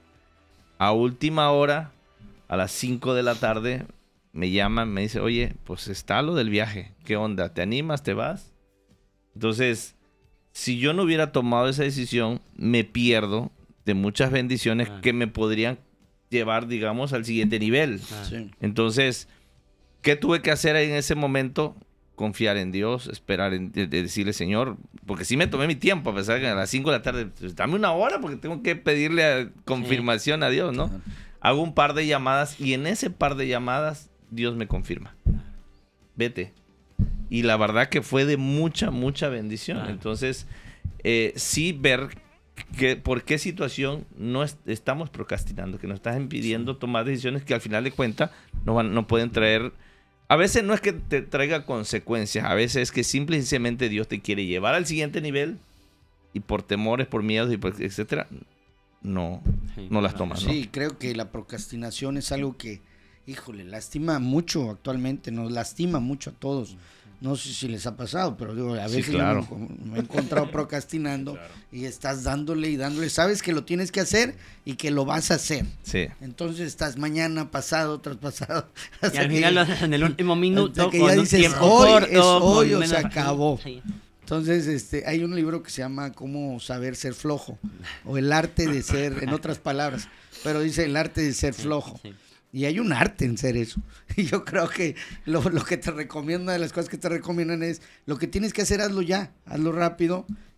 A última hora, a las cinco de la tarde, me llaman, me dice, oye, pues está lo del viaje, ¿qué onda? ¿Te animas? ¿Te vas? Entonces, si yo no hubiera tomado esa decisión, me pierdo de muchas bendiciones Claro. que me podrían llevar, digamos, al siguiente nivel. Claro. Sí. Entonces, ¿qué tuve que hacer en ese momento? Confiar en Dios, esperar, en, de, de decirle, Señor, porque sí me tomé mi tiempo, a pesar que a las cinco de la tarde, pues, dame una hora porque tengo que pedirle a- confirmación a Dios, ¿no? Ajá. Hago un par de llamadas y en ese par de llamadas Dios me confirma. Vete. Y la verdad que fue de mucha, mucha bendición. Claro. Entonces, eh, sí ver que por qué situación no es- estamos procrastinando, que nos estás impidiendo tomar decisiones que al final de cuentas no, van, no pueden traer. A veces no es que te traiga consecuencias, a veces es que simple y sencillamente Dios te quiere llevar al siguiente nivel y por temores, por miedos y por etcétera, no, Sí, no las claro. tomas, ¿no? Sí, creo que la procrastinación es algo que, híjole, lastima mucho actualmente, nos lastima mucho a todos. No sé si les ha pasado, pero digo, a Sí, veces yo claro. me, me he encontrado procrastinando Claro. y estás dándole y dándole, sabes que lo tienes que hacer y que lo vas a hacer. Sí. Entonces estás mañana, pasado, traspasado. Y hasta al que- final lo haces en el último minuto, hasta que con ya un dices, tiempo hoy corto, es hoy con o se menos- acabó. Sí. Entonces, este, hay un libro que se llama Cómo saber ser flojo, o el arte de ser, en otras palabras, pero dice el arte de ser flojo. Sí. Y hay un arte en ser eso. Y yo creo que lo, lo que te recomiendo, una de las cosas que te recomiendan es, lo que tienes que hacer, hazlo ya, hazlo rápido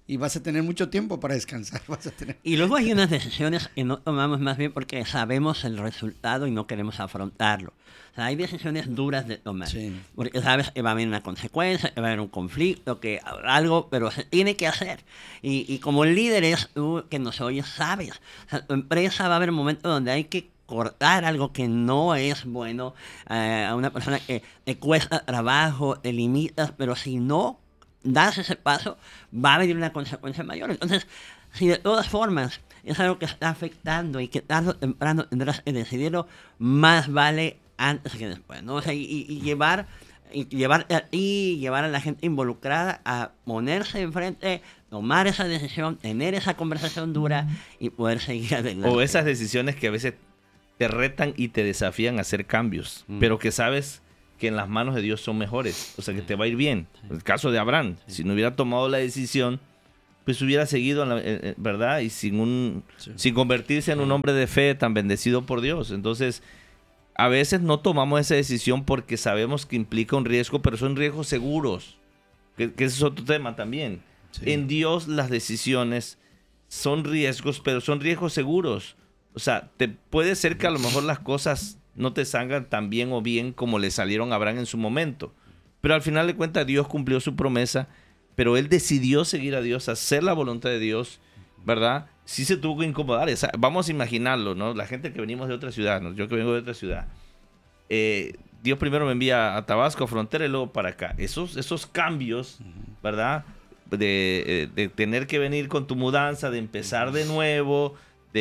y vas a tener mucho tiempo para descansar. Vas a tener... Y luego hay unas decisiones que no tomamos más bien porque sabemos el resultado y no queremos afrontarlo. O sea, hay decisiones duras de tomar. Sí. Porque sabes que va a haber una consecuencia, que va a haber un conflicto, que habrá algo, pero se tiene que hacer. Y, y como líderes, tú que nos oyes, sabes. O sea, tu empresa va a haber momentos donde hay que cortar algo que no es bueno eh, a una persona que te cuesta trabajo, te limitas, pero si no das ese paso, va a venir una consecuencia mayor. Entonces, si de todas formas es algo que está afectando y que tarde o temprano tendrás que decidirlo, más vale antes que después, ¿no? O sea, y, y llevar, y llevar a ti, llevar a la gente involucrada a ponerse enfrente, tomar esa decisión, tener esa conversación dura y poder seguir adelante. O esas decisiones que a veces te retan y te desafían a hacer cambios, mm. pero que sabes que en las manos de Dios son mejores, o sea que te va a ir bien. Sí. El caso de Abraham, sí. si no hubiera tomado la decisión, pues hubiera seguido, en la, eh, ¿verdad? Y sin un, sí. sin convertirse en un hombre de fe tan bendecido por Dios. Entonces, a veces no tomamos esa decisión porque sabemos que implica un riesgo, pero son riesgos seguros, que, que ese es otro tema también. Sí. En Dios las decisiones son riesgos, pero son riesgos seguros. O sea, te puede ser que a lo mejor las cosas no te salgan tan bien o bien como le salieron a Abraham en su momento. Pero al final de cuentas Dios cumplió su promesa, pero él decidió seguir a Dios, hacer la voluntad de Dios, ¿verdad? Sí se tuvo que incomodar. O sea, vamos a imaginarlo, ¿no? La gente que venimos de otra ciudad, ¿no? Yo que vengo de otra ciudad. Eh, Dios primero me envía a Tabasco, a Frontera, y luego para acá. Esos, esos cambios, ¿verdad? De, de tener que venir con tu mudanza, de empezar de nuevo,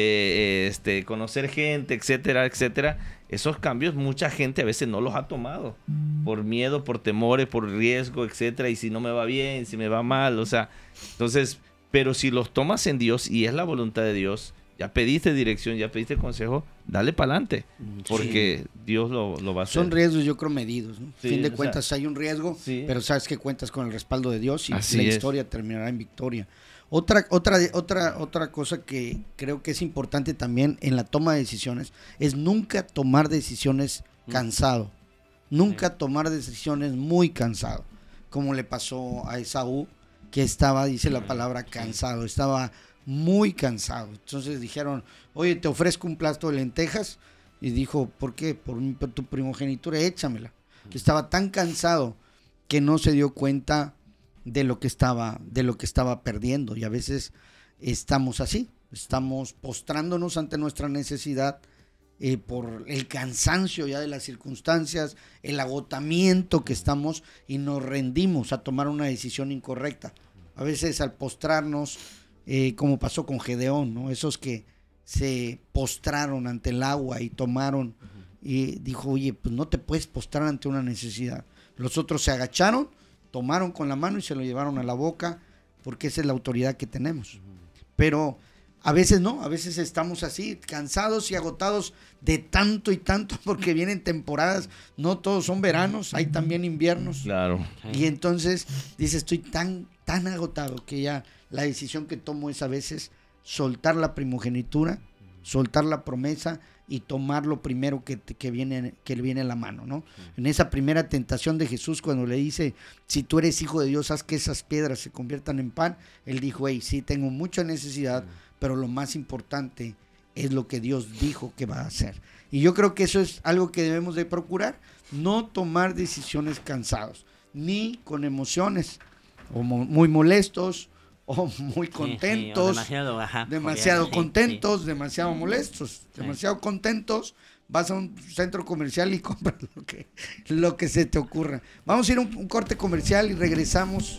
de este, conocer gente, etcétera, etcétera. Esos cambios mucha gente a veces no los ha tomado por miedo, por temores, por riesgo, etcétera. Y si no me va bien, si me va mal, o sea, entonces, pero si los tomas en Dios y es la voluntad de Dios, ya pediste dirección, ya pediste consejo, dale para adelante, porque sí. Dios lo, lo va a hacer. Son riesgos, yo creo, medidos, ¿no? Sí, fin de o cuentas sea, hay un riesgo, sí. pero sabes que cuentas con el respaldo de Dios y Así la es. historia terminará en victoria. Otra, otra, otra, otra cosa que creo que es importante también en la toma de decisiones es nunca tomar decisiones cansado. Nunca sí. tomar decisiones muy cansado. Como le pasó a Esaú, que estaba, dice la palabra, cansado. Estaba muy cansado. Entonces dijeron, oye, te ofrezco un plato de lentejas. Y dijo, ¿por qué? Por, mi, por tu primogenitura, échamela. Que estaba tan cansado que no se dio cuenta de lo que estaba de lo que estaba perdiendo, y a veces estamos así, estamos postrándonos ante nuestra necesidad eh, por el cansancio ya de las circunstancias, el agotamiento que estamos, y nos rendimos a tomar una decisión incorrecta. A veces al postrarnos, eh, como pasó con Gedeón, ¿no? Esos que se postraron ante el agua y tomaron, y dijo, oye, pues no te puedes postrar ante una necesidad. Los otros se agacharon, tomaron con la mano y se lo llevaron a la boca, porque esa es la autoridad que tenemos. Pero a veces no, a veces estamos así, cansados y agotados de tanto y tanto, porque vienen temporadas, no todos son veranos, hay también inviernos. Claro. Y entonces dices, estoy tan, tan agotado que ya la decisión que tomo es a veces soltar la primogenitura, soltar la promesa y tomar lo primero que, que, viene, que le viene a la mano, ¿no? En esa primera tentación de Jesús, cuando le dice, si tú eres hijo de Dios, haz que esas piedras se conviertan en pan, él dijo, hey, sí, tengo mucha necesidad, pero lo más importante es lo que Dios dijo que va a hacer. Y yo creo que eso es algo que debemos de procurar, no tomar decisiones cansados, ni con emociones, o mo- muy molestos, o muy contentos, sí, sí, o demasiado, ajá, demasiado sí, contentos, sí. demasiado molestos, sí. demasiado contentos. Vas a un centro comercial y compras lo que, lo que se te ocurra. Vamos a ir a un, un corte comercial y regresamos.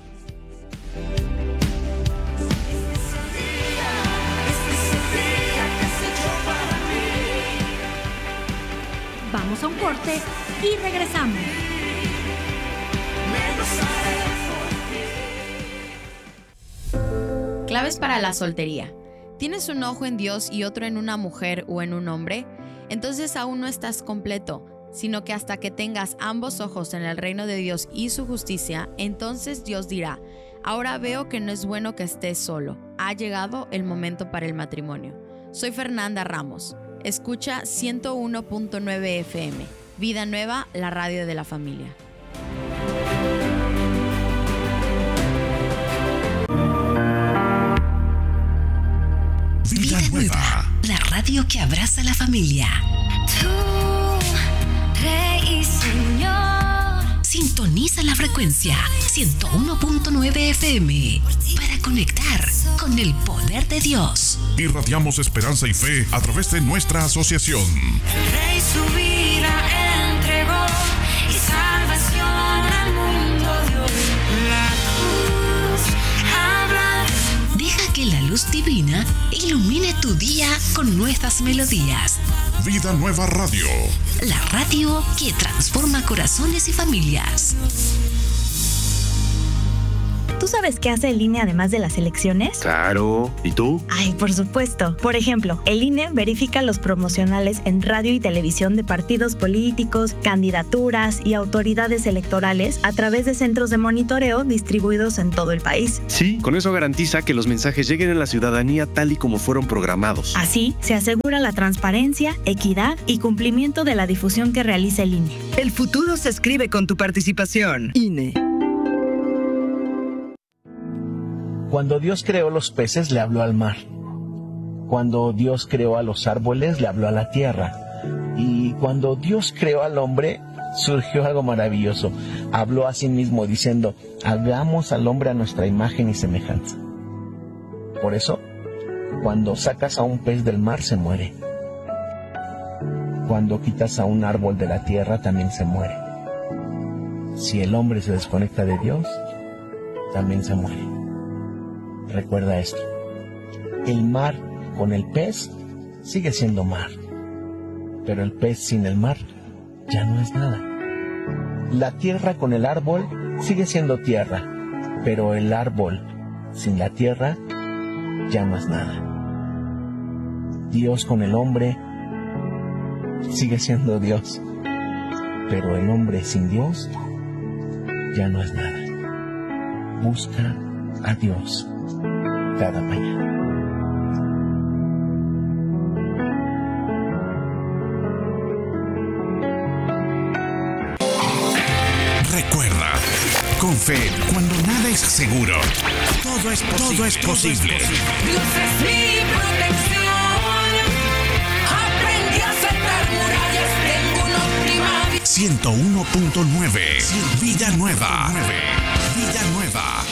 Vamos a un corte y regresamos. Claves para la soltería. ¿Tienes un ojo en Dios y otro en una mujer o en un hombre? Entonces aún no estás completo, sino que hasta que tengas ambos ojos en el reino de Dios y su justicia, entonces Dios dirá, ahora veo que no es bueno que estés solo. Ha llegado el momento para el matrimonio. Soy Fernanda Ramos. Escucha ciento uno punto nueve F M. Vida Nueva, la radio de la familia. Nueva, la radio que abraza a la familia. Tú, Rey y Señor. Sintoniza la frecuencia ciento uno punto nueve F M para conectar con el poder de Dios. Irradiamos esperanza y fe a través de nuestra asociación. El Rey su vida entregó y salvación al mundo dio. La cruz habla. Deja que la luz divina ilumine tu día con nuestras melodías. Vida Nueva Radio. La radio que transforma corazones y familias. ¿Tú sabes qué hace el I N E además de las elecciones? Claro. ¿Y tú? Ay, por supuesto. Por ejemplo, el I N E verifica los promocionales en radio y televisión de partidos políticos, candidaturas y autoridades electorales a través de centros de monitoreo distribuidos en todo el país. Sí, con eso garantiza que los mensajes lleguen a la ciudadanía tal y como fueron programados. Así, se asegura la transparencia, equidad y cumplimiento de la difusión que realiza el I N E. El futuro se escribe con tu participación. I N E. Cuando Dios creó los peces, le habló al mar. Cuando Dios creó a los árboles, le habló a la tierra. Y cuando Dios creó al hombre, surgió algo maravilloso. Habló a sí mismo diciendo, hagamos al hombre a nuestra imagen y semejanza. Por eso, cuando sacas a un pez del mar, se muere. Cuando quitas a un árbol de la tierra, también se muere. Si el hombre se desconecta de Dios, también se muere. Recuerda esto, el mar con el pez sigue siendo mar, pero el pez sin el mar ya no es nada. La tierra con el árbol sigue siendo tierra, pero el árbol sin la tierra ya no es nada. Dios con el hombre sigue siendo Dios, pero el hombre sin Dios ya no es nada. Busca a Dios cada mañana. Recuerda, con fe, cuando nada es seguro, todo es posible. Todo es posible. Dios es mi protección. Aprendí a saltar murallas, tengo una prima. ciento uno punto nueve. Vida Nueva. Vida Nueva.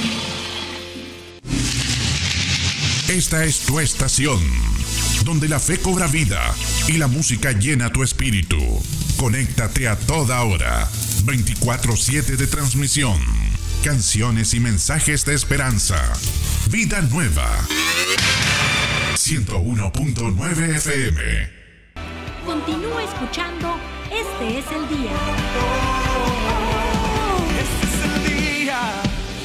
Esta es tu estación, donde la fe cobra vida y la música llena tu espíritu. Conéctate a toda hora, veinticuatro siete de transmisión, canciones y mensajes de esperanza. Vida Nueva, ciento uno punto nueve F M. Continúa escuchando Este es el Día. Este es el día.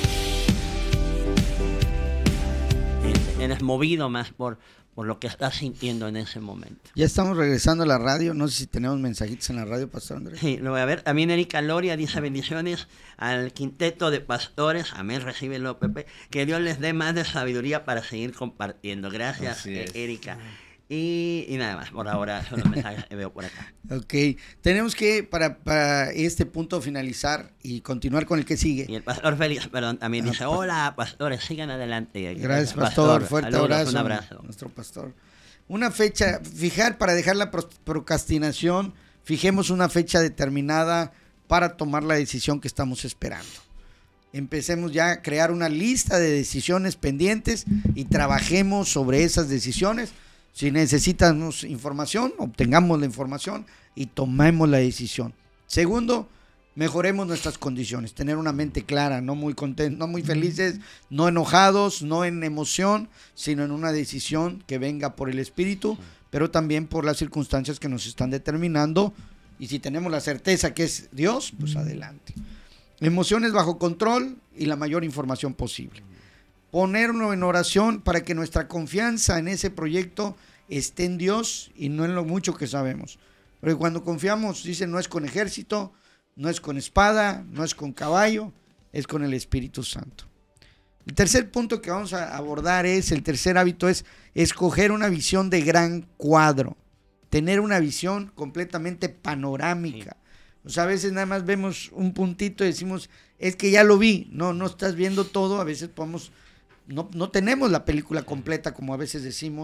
Eres movido más por, por lo que estás sintiendo en ese momento. Ya estamos regresando a la radio. No sé si tenemos mensajitos en la radio, Pastor Andrés. Sí, lo voy a ver. También Erika Loria dice bendiciones al quinteto de pastores. Amén, recíbelo, Pepe. Que Dios les dé más de sabiduría para seguir compartiendo. Gracias, eh, Erika. Y, y nada más, por ahora son los mensajes que veo por acá. Ok, tenemos que, para, para este punto, finalizar y continuar con el que sigue. Y el pastor Félix, perdón, también dice, ah, hola, pastores, sigan adelante. Gracias, pastor, pastor fuerte saludos, abrazo. Un abrazo. Nuestro pastor. Una fecha, fijar, para dejar la procrastinación, fijemos una fecha determinada para tomar la decisión que estamos esperando. Empecemos ya a crear una lista de decisiones pendientes y trabajemos sobre esas decisiones. Si necesitamos información, obtengamos la información y tomemos la decisión. Segundo, mejoremos nuestras condiciones, tener una mente clara, no muy contentos, no muy felices, no enojados, no en emoción, sino en una decisión que venga por el Espíritu, pero también por las circunstancias que nos están determinando. Y si tenemos la certeza que es Dios, pues adelante. Emociones bajo control y la mayor información posible. Ponernos en oración para que nuestra confianza en ese proyecto esté en Dios y no en lo mucho que sabemos. Porque cuando confiamos, dice, no es con ejército, no es con espada, no es con caballo, es con el Espíritu Santo. El tercer punto que vamos a abordar es, el tercer hábito es escoger una visión de gran cuadro, tener una visión completamente panorámica. O sea, a veces nada más vemos un puntito y decimos, es que ya lo vi. No, no estás viendo todo, a veces podemos... No, no tenemos la película completa, como a veces decimos,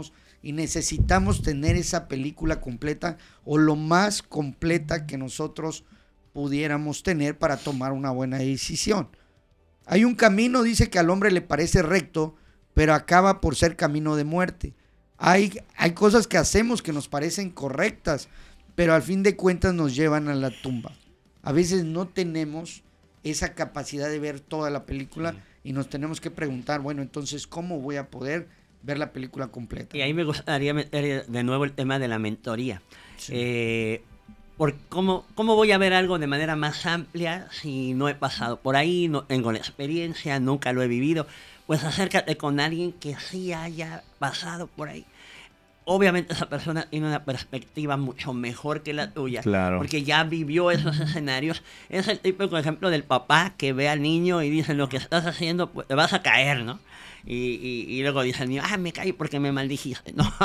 y necesitamos tener esa película completa o lo más completa que nosotros pudiéramos tener para tomar una buena decisión. Hay un camino, dice, que al hombre le parece recto, pero acaba por ser camino de muerte. Hay, hay cosas que hacemos que nos parecen correctas, pero al fin de cuentas nos llevan a la tumba. A veces no tenemos esa capacidad de ver toda la película sí. y nos tenemos que preguntar, bueno, entonces, ¿cómo voy a poder ver la película completa? Y ahí me gustaría meter de nuevo el tema de la mentoría. Sí. Eh, por cómo, ¿Cómo voy a ver algo de manera más amplia si no he pasado por ahí, no tengo la experiencia, nunca lo he vivido? Pues acércate con alguien que sí haya pasado por ahí. Obviamente esa persona tiene una perspectiva mucho mejor que la tuya, claro. porque ya vivió esos escenarios. Es el típico ejemplo del papá que ve al niño y dice, lo que estás haciendo, pues, te vas a caer, ¿no? Y, y, y luego dice el niño, ah, me caí porque me maldijiste. No,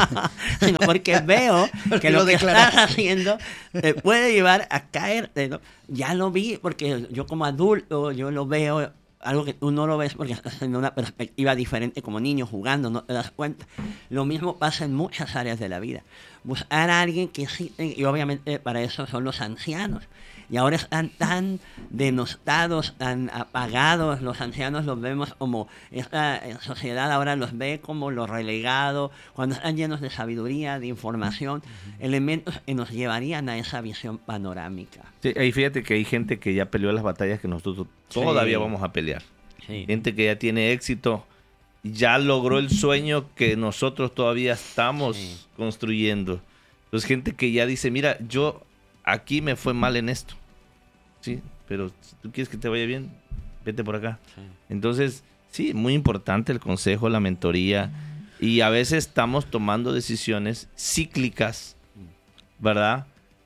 sino porque veo que lo, lo que estás haciendo te puede llevar a caerte, ¿no? Ya lo vi porque yo como adulto, yo lo veo, algo que tú no lo ves porque estás en una perspectiva diferente como niño jugando, no te das cuenta. Lo mismo pasa en muchas áreas de la vida. Buscar a alguien que sí, y obviamente para eso son los ancianos. Y ahora están tan denostados, tan apagados. Los ancianos los vemos como, esta sociedad ahora los ve como lo relegado, cuando están llenos de sabiduría, de información, uh-huh. elementos que nos llevarían a esa visión panorámica. Sí, ahí fíjate que hay gente que ya peleó las batallas que nosotros sí. todavía vamos a pelear. Sí. Gente que ya tiene éxito, ya logró el sueño que nosotros todavía estamos sí. construyendo. Entonces gente que ya dice, mira, yo aquí me fue mal en esto, sí, pero si tú quieres que te vaya bien, vete por acá. Sí. Entonces, sí, muy importante el consejo, la mentoría, y a veces estamos tomando decisiones cíclicas, ¿verdad?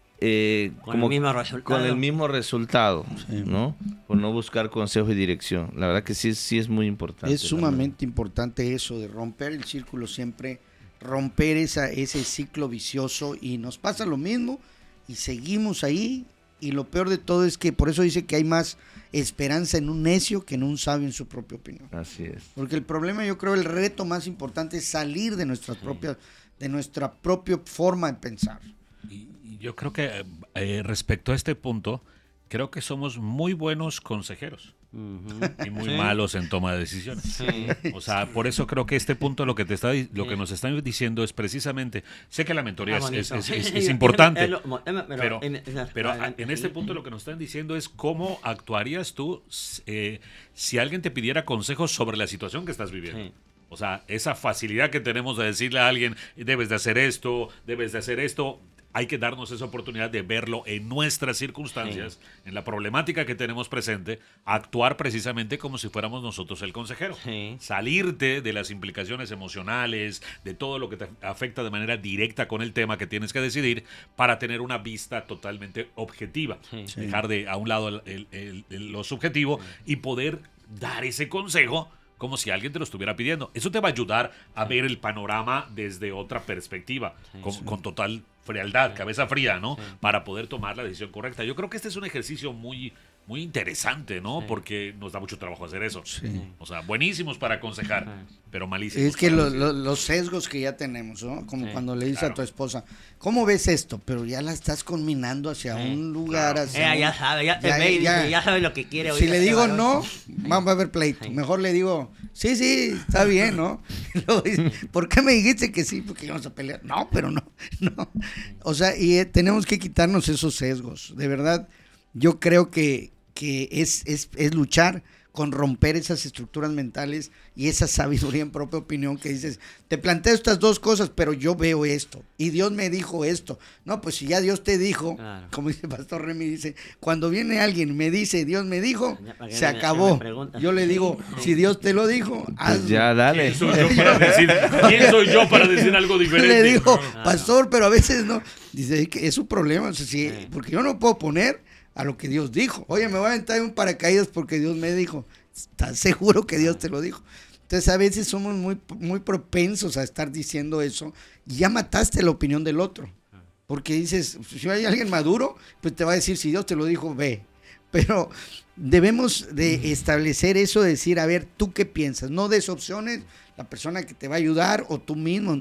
Eh, con como el mismo resultado. Con el mismo resultado, sí. ¿no? Por no buscar consejo y dirección. La verdad que sí, sí es muy importante. Es sumamente importante eso de romper el círculo siempre, romper esa, ese ciclo vicioso, y nos pasa lo mismo y seguimos ahí, y lo peor de todo es que por eso dice que hay más esperanza en un necio que en un sabio en su propia opinión. Así es. Porque el problema, yo creo, el reto más importante es salir de nuestras sí. propias, de nuestra propia forma de pensar. Y, y yo creo que eh, respecto a este punto, creo que somos muy buenos consejeros. Uh-huh. Y muy sí. malos en toma de decisiones. Sí. O sea, por eso creo que este punto lo que te está lo que nos están diciendo es precisamente, sé que la mentoría ah, es, es, es, es importante, pero, pero en este punto lo que nos están diciendo es cómo actuarías tú eh, si alguien te pidiera consejos sobre la situación que estás viviendo. Sí. O sea, esa facilidad que tenemos de decirle a alguien, debes de hacer esto, debes de hacer esto. Hay que darnos esa oportunidad de verlo en nuestras circunstancias, sí. en la problemática que tenemos presente, actuar precisamente como si fuéramos nosotros el consejero. Sí. Salirte de las implicaciones emocionales, de todo lo que te afecta de manera directa con el tema que tienes que decidir, para tener una vista totalmente objetiva. Sí. Dejar de a un lado el, el, el, el, lo subjetivo sí. y poder dar ese consejo como si alguien te lo estuviera pidiendo. Eso te va a ayudar a ver el panorama desde otra perspectiva, sí, con, sí. con total frialdad, sí. cabeza fría, ¿no? Sí. Para poder tomar la decisión correcta. Yo creo que este es un ejercicio muy, muy interesante, ¿no? Sí. Porque nos da mucho trabajo hacer eso. Sí. O sea, buenísimos para aconsejar, sí. pero malísimos. Es que lo, lo, los sesgos que ya tenemos, ¿no? Como sí. cuando le dices claro. a tu esposa, ¿cómo ves esto? Pero ya la estás conminando hacia sí. un lugar, claro. hacia Ella un... ya sabe, ya, ya, ve, ya, ya sabe lo que quiere. Si le digo no, sí. vamos a ver pleito. Sí. Mejor le digo, sí, sí, está bien, ¿no? Luego dice, ¿por qué me dijiste que sí? Porque íbamos a pelear. No, pero no, no. O sea, y eh, tenemos que quitarnos esos sesgos. De verdad, yo creo que, que es, es, es luchar con romper esas estructuras mentales y esa sabiduría en propia opinión que dices, te planteo estas dos cosas, pero yo veo esto, y Dios me dijo esto. No, pues si ya Dios te dijo, claro. como dice Pastor Remy, dice, cuando viene alguien y me dice, Dios me dijo, se acabó. Yo le digo, si Dios te lo dijo, hazlo. Pues ya, dale. ¿Quién soy yo para decir, ¿quién soy yo para decir algo diferente? Le digo, pastor, pero a veces no. Dice, que es su problema, o sea, si, porque yo no puedo poner a lo que Dios dijo. Oye, me voy a aventar un paracaídas porque Dios me dijo. ¿Estás seguro que Dios te lo dijo? Entonces a veces somos muy, muy propensos a estar diciendo eso, y ya mataste la opinión del otro. Porque dices, si hay alguien maduro, pues te va a decir, si Dios te lo dijo, ve. Pero debemos de establecer eso, de decir, a ver, ¿tú qué piensas? No des opciones, la persona que te va a ayudar o tú mismo.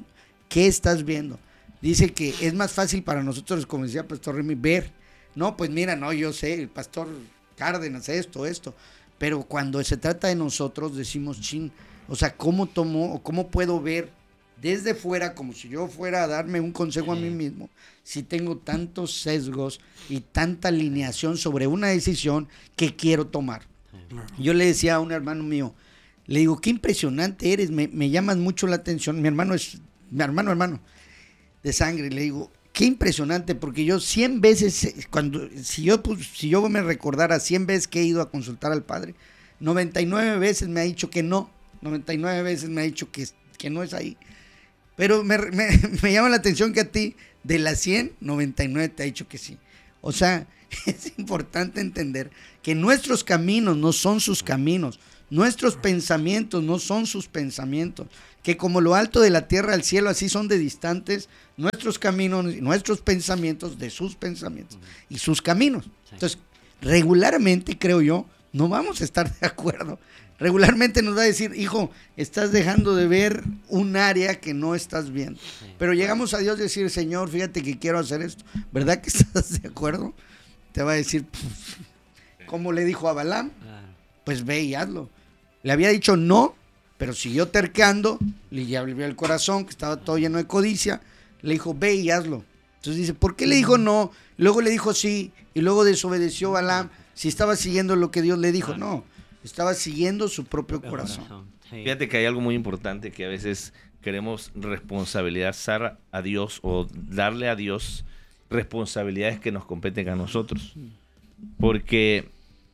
¿Qué estás viendo? Dice que es más fácil para nosotros, como decía Pastor Remy, ver. No, pues mira, no, yo sé, el Pastor Cárdenas, esto, esto. Pero cuando se trata de nosotros, decimos, chin, o sea, ¿cómo tomo o cómo puedo ver desde fuera, como si yo fuera a darme un consejo a mí mismo, si tengo tantos sesgos y tanta alineación sobre una decisión que quiero tomar? Yo le decía a un hermano mío, le digo, qué impresionante eres, me, me llamas mucho la atención. Mi hermano es, mi hermano, hermano, de sangre. Le digo, qué impresionante, porque yo cien veces, cuando, si yo, pues, si yo me recordara cien veces que he ido a consultar al Padre, noventa y nueve veces me ha dicho que no, noventa y nueve veces me ha dicho que, que no es ahí. Pero me, me, me llama la atención que a ti, de las cien, noventa y nueve te ha dicho que sí. O sea, es importante entender que nuestros caminos no son sus caminos, nuestros pensamientos no son sus pensamientos, que como lo alto de la tierra al cielo, así son de distantes nuestros caminos, nuestros pensamientos de sus pensamientos y sus caminos. Entonces, regularmente, creo yo, no vamos a estar de acuerdo. Regularmente nos va a decir, hijo, estás dejando de ver un área que no estás viendo. Pero llegamos a Dios y decir, Señor, fíjate que quiero hacer esto. ¿Verdad que estás de acuerdo? Te va a decir, ¿cómo le dijo a Balaam? Pues ve y hazlo. Le había dicho no, pero siguió tercando, le abrió el corazón, que estaba todo lleno de codicia, le dijo, ve y hazlo. Entonces dice, ¿por qué le dijo no? Luego le dijo sí, y luego desobedeció Balaam, si estaba siguiendo lo que Dios le dijo. No, estaba siguiendo su propio corazón. Fíjate que hay algo muy importante, que a veces queremos responsabilizar a Dios o darle a Dios responsabilidades que nos competen a nosotros. Porque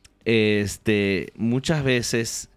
este, muchas veces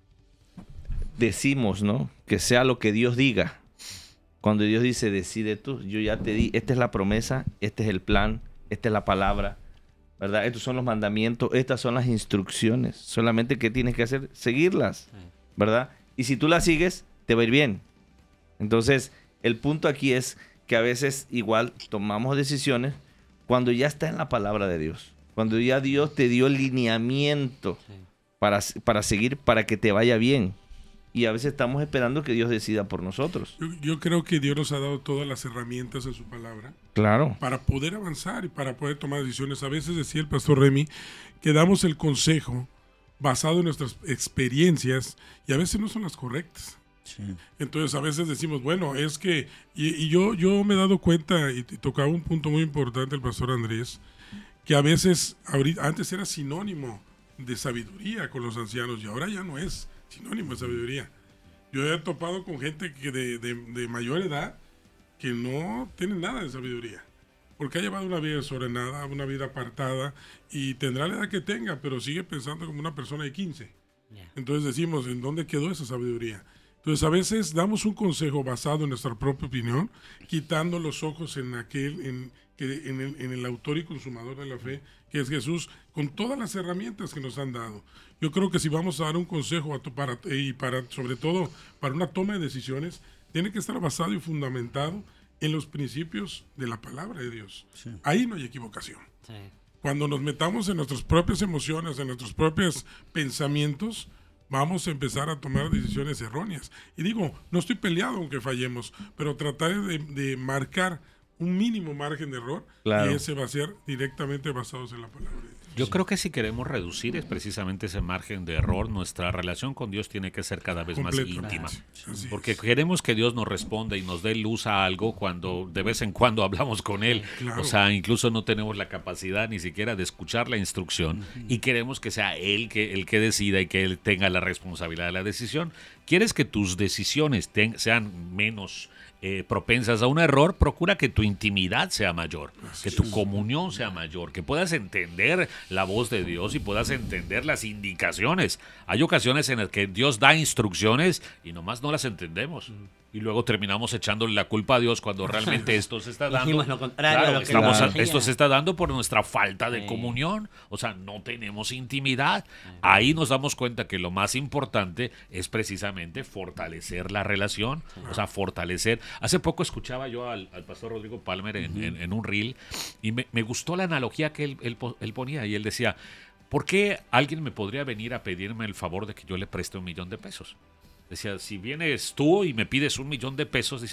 decimos, ¿no?, que sea lo que Dios diga. Cuando Dios dice, decide tú, yo ya te di, esta es la promesa, este es el plan, esta es la palabra, ¿verdad? Estos son los mandamientos, estas son las instrucciones. Solamente que tienes que hacer, seguirlas, ¿verdad? Y si tú las sigues, te va a ir bien. Entonces, el punto aquí es que a veces igual tomamos decisiones cuando ya está en la palabra de Dios. Cuando ya Dios te dio el lineamiento para, para seguir, para que te vaya bien. Y a veces estamos esperando que Dios decida por nosotros. Yo, yo creo que Dios nos ha dado todas las herramientas en su palabra. Claro. Para poder avanzar y para poder tomar decisiones. A veces decía el pastor Remy que damos el consejo basado en nuestras experiencias y a veces no son las correctas. Sí. Entonces a veces decimos, bueno, es que... Y, y yo, yo me he dado cuenta, y, y tocaba un punto muy importante el pastor Andrés, que a veces, ahorita, antes era sinónimo de sabiduría con los ancianos y ahora ya no es sinónimo de sabiduría. Yo he topado con gente que de, de, de mayor edad que no tiene nada de sabiduría, porque ha llevado una vida desordenada, una vida apartada, y tendrá la edad que tenga, pero sigue pensando como una persona de quince. Yeah. Entonces decimos, ¿en dónde quedó esa sabiduría? Entonces a veces damos un consejo basado en nuestra propia opinión, quitando los ojos en aquel, en, que, en, el, en el autor y consumador de la fe, que es Jesús, con todas las herramientas que nos han dado. Yo creo que si vamos a dar un consejo a tu, para, y para, sobre todo para una toma de decisiones, tiene que estar basado y fundamentado en los principios de la palabra de Dios. Sí. Ahí no hay equivocación. Sí. Cuando nos metamos en nuestras propias emociones, en nuestros propios pensamientos, vamos a empezar a tomar decisiones erróneas. Y digo, no estoy peleado aunque fallemos, pero tratar de, de marcar un mínimo margen de error, claro, y ese va a ser directamente basados en la palabra de Dios. Yo creo que si queremos reducir es precisamente ese margen de error, nuestra relación con Dios tiene que ser cada vez más íntima. Así porque es. Queremos que Dios nos responda y nos dé luz a algo cuando de vez en cuando hablamos con Él. Claro. O sea, incluso no tenemos la capacidad ni siquiera de escuchar la instrucción, uh-huh, y queremos que sea Él que, el que decida y que Él tenga la responsabilidad de la decisión. ¿Quieres que tus decisiones ten, sean menos Eh, propensas a un error? Procura que tu intimidad sea mayor, que tu comunión sea mayor, que puedas entender la voz de Dios y puedas entender las indicaciones. Hay ocasiones en las que Dios da instrucciones y nomás no las entendemos. Y luego terminamos echándole la culpa a Dios cuando realmente esto se está dando. Lo contrario, claro, lo que estamos, claro. Esto se está dando por nuestra falta de sí. comunión. O sea, no tenemos intimidad. Sí. Ahí nos damos cuenta que lo más importante es precisamente fortalecer la relación. Sí. O sea, fortalecer. Hace poco escuchaba yo al, al pastor Rodrigo Palmer en, uh-huh. en, en un reel y me, me gustó la analogía que él, él, él ponía. Y él decía, ¿por qué alguien me podría venir a pedirme el favor de que yo le preste un millón de pesos? Decía, si vienes tú y me pides un millón de pesos, dice,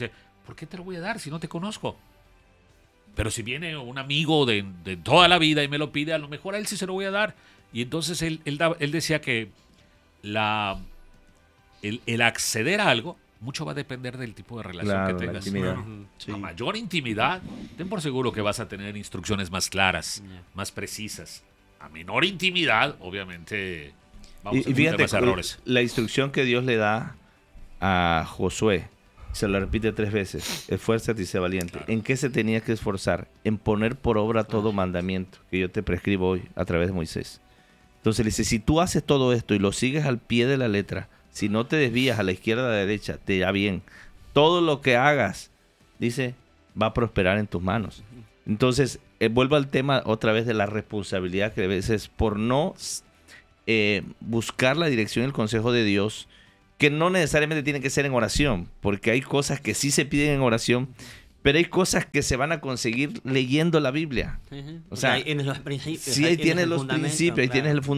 ¿por qué te lo voy a dar si no te conozco? Pero si viene un amigo de, de toda la vida y me lo pide, a lo mejor a él sí se lo voy a dar. Y entonces él, él, da, él decía que la, el, el acceder a algo, mucho va a depender del tipo de relación Claro, que la tengas. intimidad. Sí. A mayor intimidad, ten por seguro que vas a tener instrucciones más claras, yeah. más precisas. A menor intimidad, obviamente, vamos y, a tener y fíjate, más errores. La instrucción que Dios le da a Josué, se lo repite tres veces: esfuérzate y sé valiente. Claro. ¿En qué se tenía que esforzar? En poner por obra todo ah. mandamiento que yo te prescribo hoy a través de Moisés. Entonces le dice, si tú haces todo esto y lo sigues al pie de la letra, si no te desvías a la izquierda o a la derecha, te irá bien. Todo lo que hagas, dice, va a prosperar en tus manos. Entonces, eh, vuelvo al tema otra vez de la responsabilidad que a veces por no eh, buscar la dirección y el consejo de Dios, que no necesariamente tiene que ser en oración, porque hay cosas que sí se piden en oración, pero hay cosas que se van a conseguir leyendo la Biblia. Uh-huh. O sea, ahí tienes los principios. sí, ahí tienes los principios, ahí tienes el fundamento.